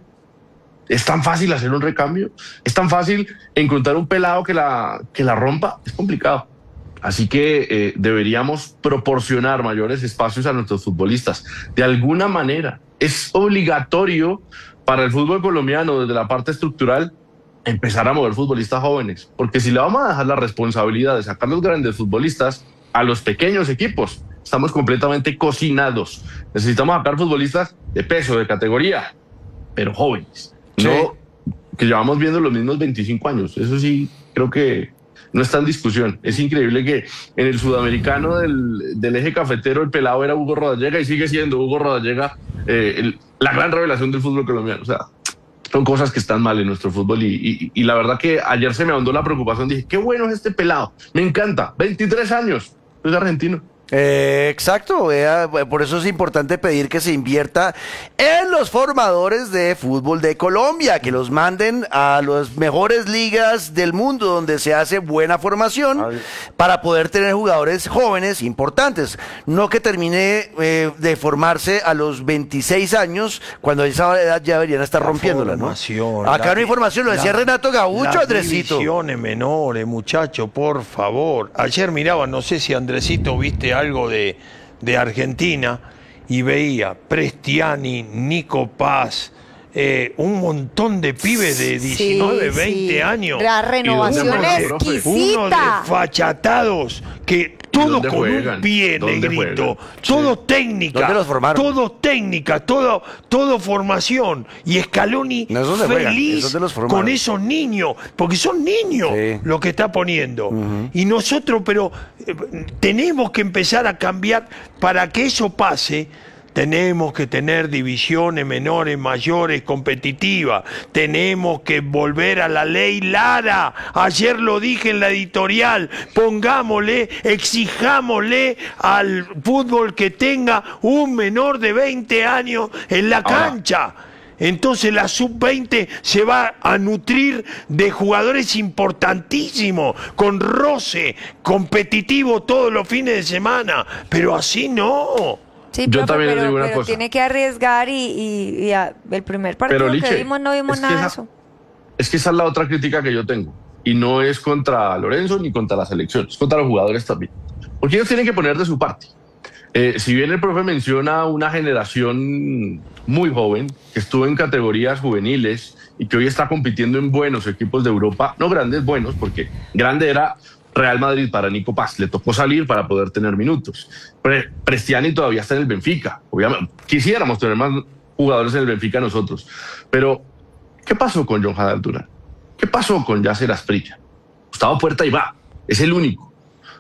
¿Es tan fácil hacer un recambio? ¿Es tan fácil encontrar un pelado que la, que la rompa? Es complicado. Así que eh, deberíamos proporcionar mayores espacios a nuestros futbolistas. De alguna manera, es obligatorio para el fútbol colombiano, desde la parte estructural, empezar a mover futbolistas jóvenes. Porque si le vamos a dejar la responsabilidad de sacar los grandes futbolistas a los pequeños equipos, estamos completamente cocinados. Necesitamos sacar futbolistas de peso, de categoría, pero jóvenes. Sí. No que llevamos viendo los mismos veinticinco años. Eso sí, creo que no está en discusión. Es increíble que en el sudamericano del, del eje cafetero el pelado era Hugo Rodallega y sigue siendo Hugo Rodallega eh, el- la gran revelación del fútbol colombiano. O sea, son cosas que están mal en nuestro fútbol y, y- y la verdad que ayer se me ahondó la preocupación. Dije, qué bueno es este pelado. Me encanta. veintitrés años. Es argentino. Eh, exacto, vea, por eso es importante pedir que se invierta en los formadores de fútbol de Colombia, que los manden a las mejores ligas del mundo donde se hace buena formación para poder tener jugadores jóvenes importantes, no que termine eh, de formarse a los veintiséis años cuando a esa edad ya deberían estar La rompiéndola, ¿no? formación, Acá la- no hay formación, lo decía la- Renato Gaucho, las Andresito. divisiones menores, muchacho, por favor. Ayer miraba, no sé si Andresito viste algo de, de Argentina y veía Prestiani, Nico Paz, eh, un montón de pibes de diecinueve, Sí, veinte sí. años. La renovación ¿Y dónde es juegan, profe? exquisita. Uno desfachatados que todo dónde con juegan? un pie, ¿Dónde negrito, juegan? todo técnica, ¿Dónde los formaron? todo técnica, todo, todo formación. Y Scaloni No es donde juegan, es feliz donde los formaron. con esos niños, porque son niños Sí. lo que está poniendo. Y nosotros, pero eh, tenemos que empezar a cambiar para que eso pase. Tenemos que tener divisiones menores, mayores, competitivas. Tenemos que volver a la ley Lara. Ayer lo dije en la editorial. Pongámosle, exijámosle al fútbol que tenga un menor de veinte años en la Ahora, cancha. Entonces la sub veinte se va a nutrir de jugadores importantísimos, con roce, competitivo todos los fines de semana. Pero así no. Sí, Yo profe, también le pero, digo una pero cosa. tiene que arriesgar y, y- y a- el primer partido Pero, que Liche, vimos no vimos es que nada de esa- eso. Es que esa es la otra crítica que yo tengo. Y no es contra Lorenzo ni contra la selección, es contra los jugadores también. Porque ellos tienen que poner de su parte. Eh, si bien el profe menciona una generación muy joven que estuvo en categorías juveniles y que hoy está compitiendo en buenos equipos de Europa, no grandes, buenos, porque grande era Real Madrid para Nico Paz, le tocó salir para poder tener minutos. Pre- Prestiani todavía está en el Benfica, obviamente. Quisiéramos tener más jugadores en el Benfica nosotros, pero ¿qué pasó con John Hadal Durán? ¿Qué pasó con Yasser Asprilla? Gustavo Puerta y va, es el único.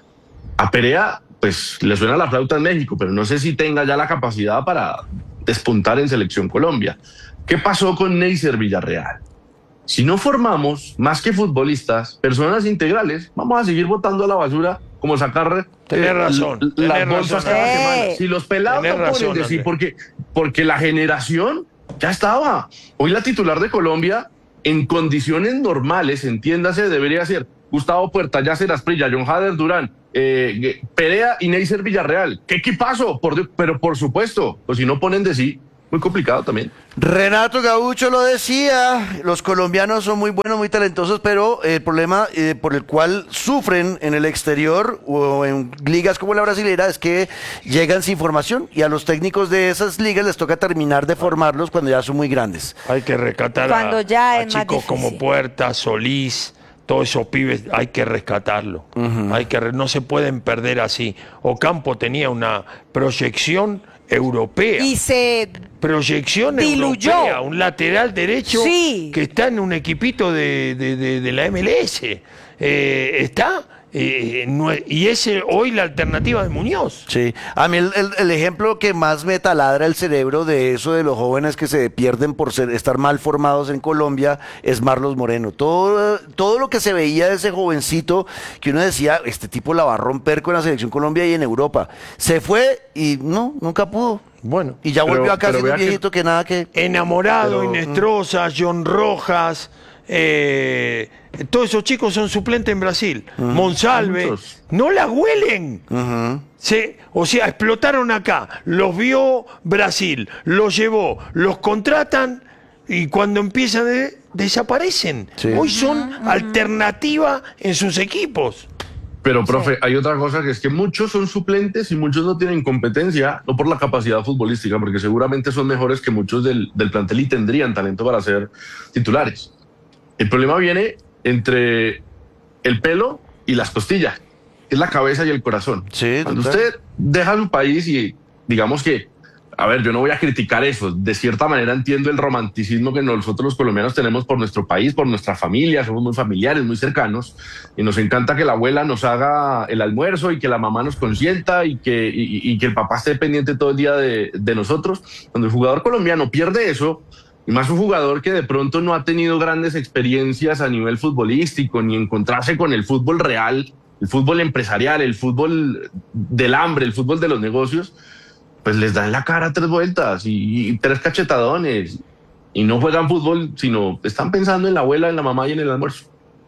A Perea, pues le suena la flauta en México, pero no sé si tenga ya la capacidad para despuntar en Selección Colombia. ¿Qué pasó con Neisser Villarreal? Si no formamos, más que futbolistas, personas integrales, vamos a seguir botando a la basura como sacar Tenés eh, razón, l- tenés las bolsas razón, cada Andrés. semana. Si los pelados Tenés no ponen razón, de sí, Andrés. porque, porque la generación ya estaba. Hoy la titular de Colombia, en condiciones normales, entiéndase, debería ser Gustavo Puerta, Yasser Asprilla, John Hader Durán, eh, Perea y Neisser Villarreal. ¿Qué equipazo? Por Dios, pero por supuesto, pues si no ponen de sí, muy complicado también. Renato Gaucho lo decía, los colombianos son muy buenos, muy talentosos, pero el problema eh, por el cual sufren en el exterior o en ligas como la brasilera es que llegan sin formación y a los técnicos de esas ligas les toca terminar de formarlos cuando ya son muy grandes. Hay que rescatar Cuando a, ya a es más chicos como difícil. Puerta, Solís, todos esos pibes, hay que rescatarlo. Hay que re- no se pueden perder así. Ocampo tenía una proyección europea. Y se Proyección diluyó. europea, un lateral derecho Sí. que está en un equipito de, de- de- de la M L S. Eh, está, eh, no es- y es eh, hoy la alternativa de Muñoz. Sí, a mí el, el- el ejemplo que más me taladra el cerebro de eso de los jóvenes que se pierden por ser, estar mal formados en Colombia es Marlos Moreno. Todo, todo lo que se veía de ese jovencito que uno decía, este tipo la va a romper con la selección Colombia y en Europa. Se fue y no, nunca pudo. Bueno, Y ya Pero- volvió acá pero siendo un vea que- viejito que nada que... Enamorado, Pero- Inestrosa, John Rojas, eh, todos esos chicos son suplentes en Brasil. Monsalve, Muchos. no la huelen. Ujú. Se- o sea, explotaron acá, los vio Brasil, los llevó, los contratan y cuando empiezan de, desaparecen. Sí. Hoy son alternativa en sus equipos. Pero, profe, hay otra cosa que es que muchos son suplentes y muchos no tienen competencia, no por la capacidad futbolística, porque seguramente son mejores que muchos del, del plantel y tendrían talento para ser titulares. El problema viene entre el pelo y las costillas, que es la cabeza y el corazón. Sí, Cuando total. usted deja su país y digamos que, a ver, yo no voy a criticar eso, de cierta manera entiendo el romanticismo que nosotros los colombianos tenemos por nuestro país, por nuestra familia, somos muy familiares, muy cercanos, y nos encanta que la abuela nos haga el almuerzo y que la mamá nos consienta y que, y, y que el papá esté pendiente todo el día de, de nosotros. Cuando el jugador colombiano pierde eso, y más un jugador que de pronto no ha tenido grandes experiencias a nivel futbolístico, ni encontrarse con el fútbol real, el fútbol empresarial, el fútbol del hambre, el fútbol de los negocios, pues les dan la cara tres vueltas y, y tres cachetadones y no juegan fútbol, sino están pensando en la abuela, en la mamá y en el almuerzo.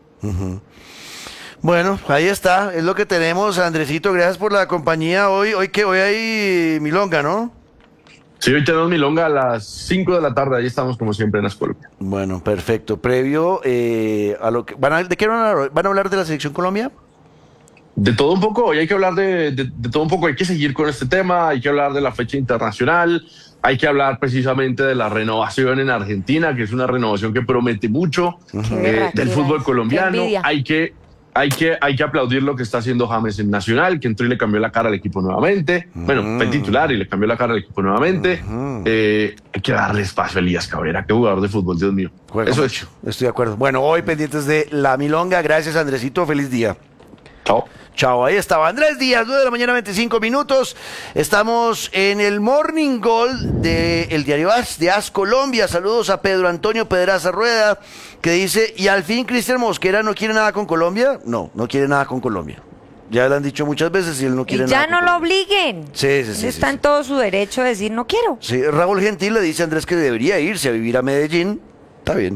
Bueno, ahí está, es lo que tenemos, Andresito, gracias por la compañía hoy, hoy que hoy hay milonga, ¿no? Sí, hoy tenemos milonga a las cinco de la tarde, ahí estamos como siempre en Ascolombia. Bueno, perfecto. Previo eh, a lo que van a, ¿de qué van a hablar? ¿Van a hablar de la selección Colombia? De todo un poco, hoy hay que hablar de, de, de todo un poco, hay que seguir con este tema, hay que hablar de la fecha internacional, hay que hablar precisamente de la renovación en Argentina, que es una renovación que promete mucho, Qué eh, berraquera del fútbol eso, colombiano. qué envidia. Hay que, hay, que, hay que aplaudir lo que está haciendo James en Nacional, que entró y le cambió la cara al equipo nuevamente. Bueno, fue titular y le cambió la cara al equipo nuevamente. Eh, hay que darle espacio a Elías Cabrera, qué jugador de fútbol, Dios mío. Juega Eso mucho, es. estoy de acuerdo. Bueno, hoy pendientes de la milonga. Gracias, Andresito. Feliz día. Chao. Chao, ahí estaba Andrés Díaz, nueve de la mañana, veinticinco minutos. Estamos en el Morning Gold del diario As, de As Colombia. Saludos a Pedro Antonio Pedraza Rueda, que dice, ¿y al fin Cristian Mosquera no quiere nada con Colombia? No, no quiere nada con Colombia. Ya lo han dicho muchas veces y él no quiere Y nada ya con no lo Colombia. obliguen. Sí, sí, sí, Él sí, está sí. en todo su derecho de decir no quiero. Sí, Raúl Gentil le dice a Andrés que debería irse a vivir a Medellín. Está bien.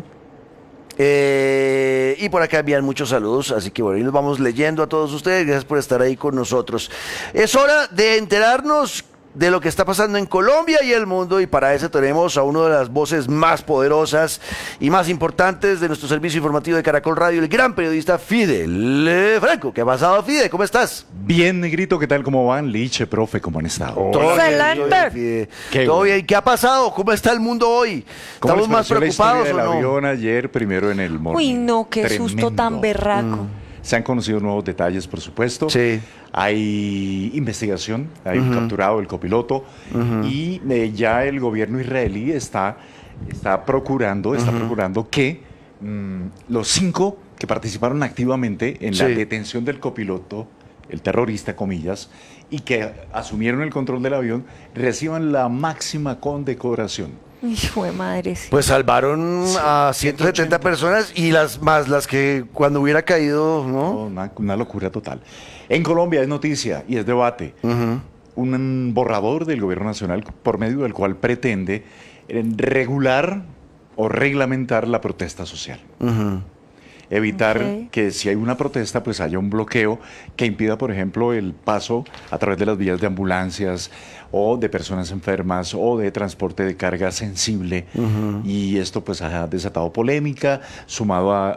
Eh, y por acá envían muchos saludos, así que bueno, y los vamos leyendo a todos ustedes. Gracias por estar ahí con nosotros. Es hora de enterarnos de lo que está pasando en Colombia y el mundo, y para eso tenemos a una de las voces más poderosas y más importantes de nuestro servicio informativo de Caracol Radio, el gran periodista Fidel Franco. ¿Qué ha pasado, Fide? ¿Cómo estás? Bien, Negrito, ¿qué tal? ¿Cómo van? Liche, profe, ¿cómo han estado? Todo bien, Excelente. todo bien, Fide. Qué Todo bueno. bien. ¿Qué ha pasado? ¿Cómo está el mundo hoy? ¿Cómo ¿Estamos les más pareció la historia preocupados del o no? avión ayer, primero en el morning? Uy, no, qué susto tan Tremendo. berraco. Se han conocido nuevos detalles, por supuesto. Sí. Hay investigación, hay capturado el copiloto y eh, ya el gobierno israelí está, está procurando, está procurando que mm, los cinco que participaron activamente en la Sí. detención del copiloto, el terrorista, comillas, y que asumieron el control del avión, reciban la máxima condecoración. Hijo de madre. Sí. Pues salvaron a ciento setenta personas y las más las que cuando hubiera caído, ¿no? No, una, una locura total. En Colombia es noticia y es debate. Ujú. Un borrador del gobierno nacional por medio del cual pretende eh, regular o reglamentar la protesta social. Ujú. Evitar Ok. que si hay una protesta, pues haya un bloqueo que impida, por ejemplo, el paso a través de las vías de ambulancias o de personas enfermas o de transporte de carga sensible. Ujú. Y esto pues ha desatado polémica, sumado a,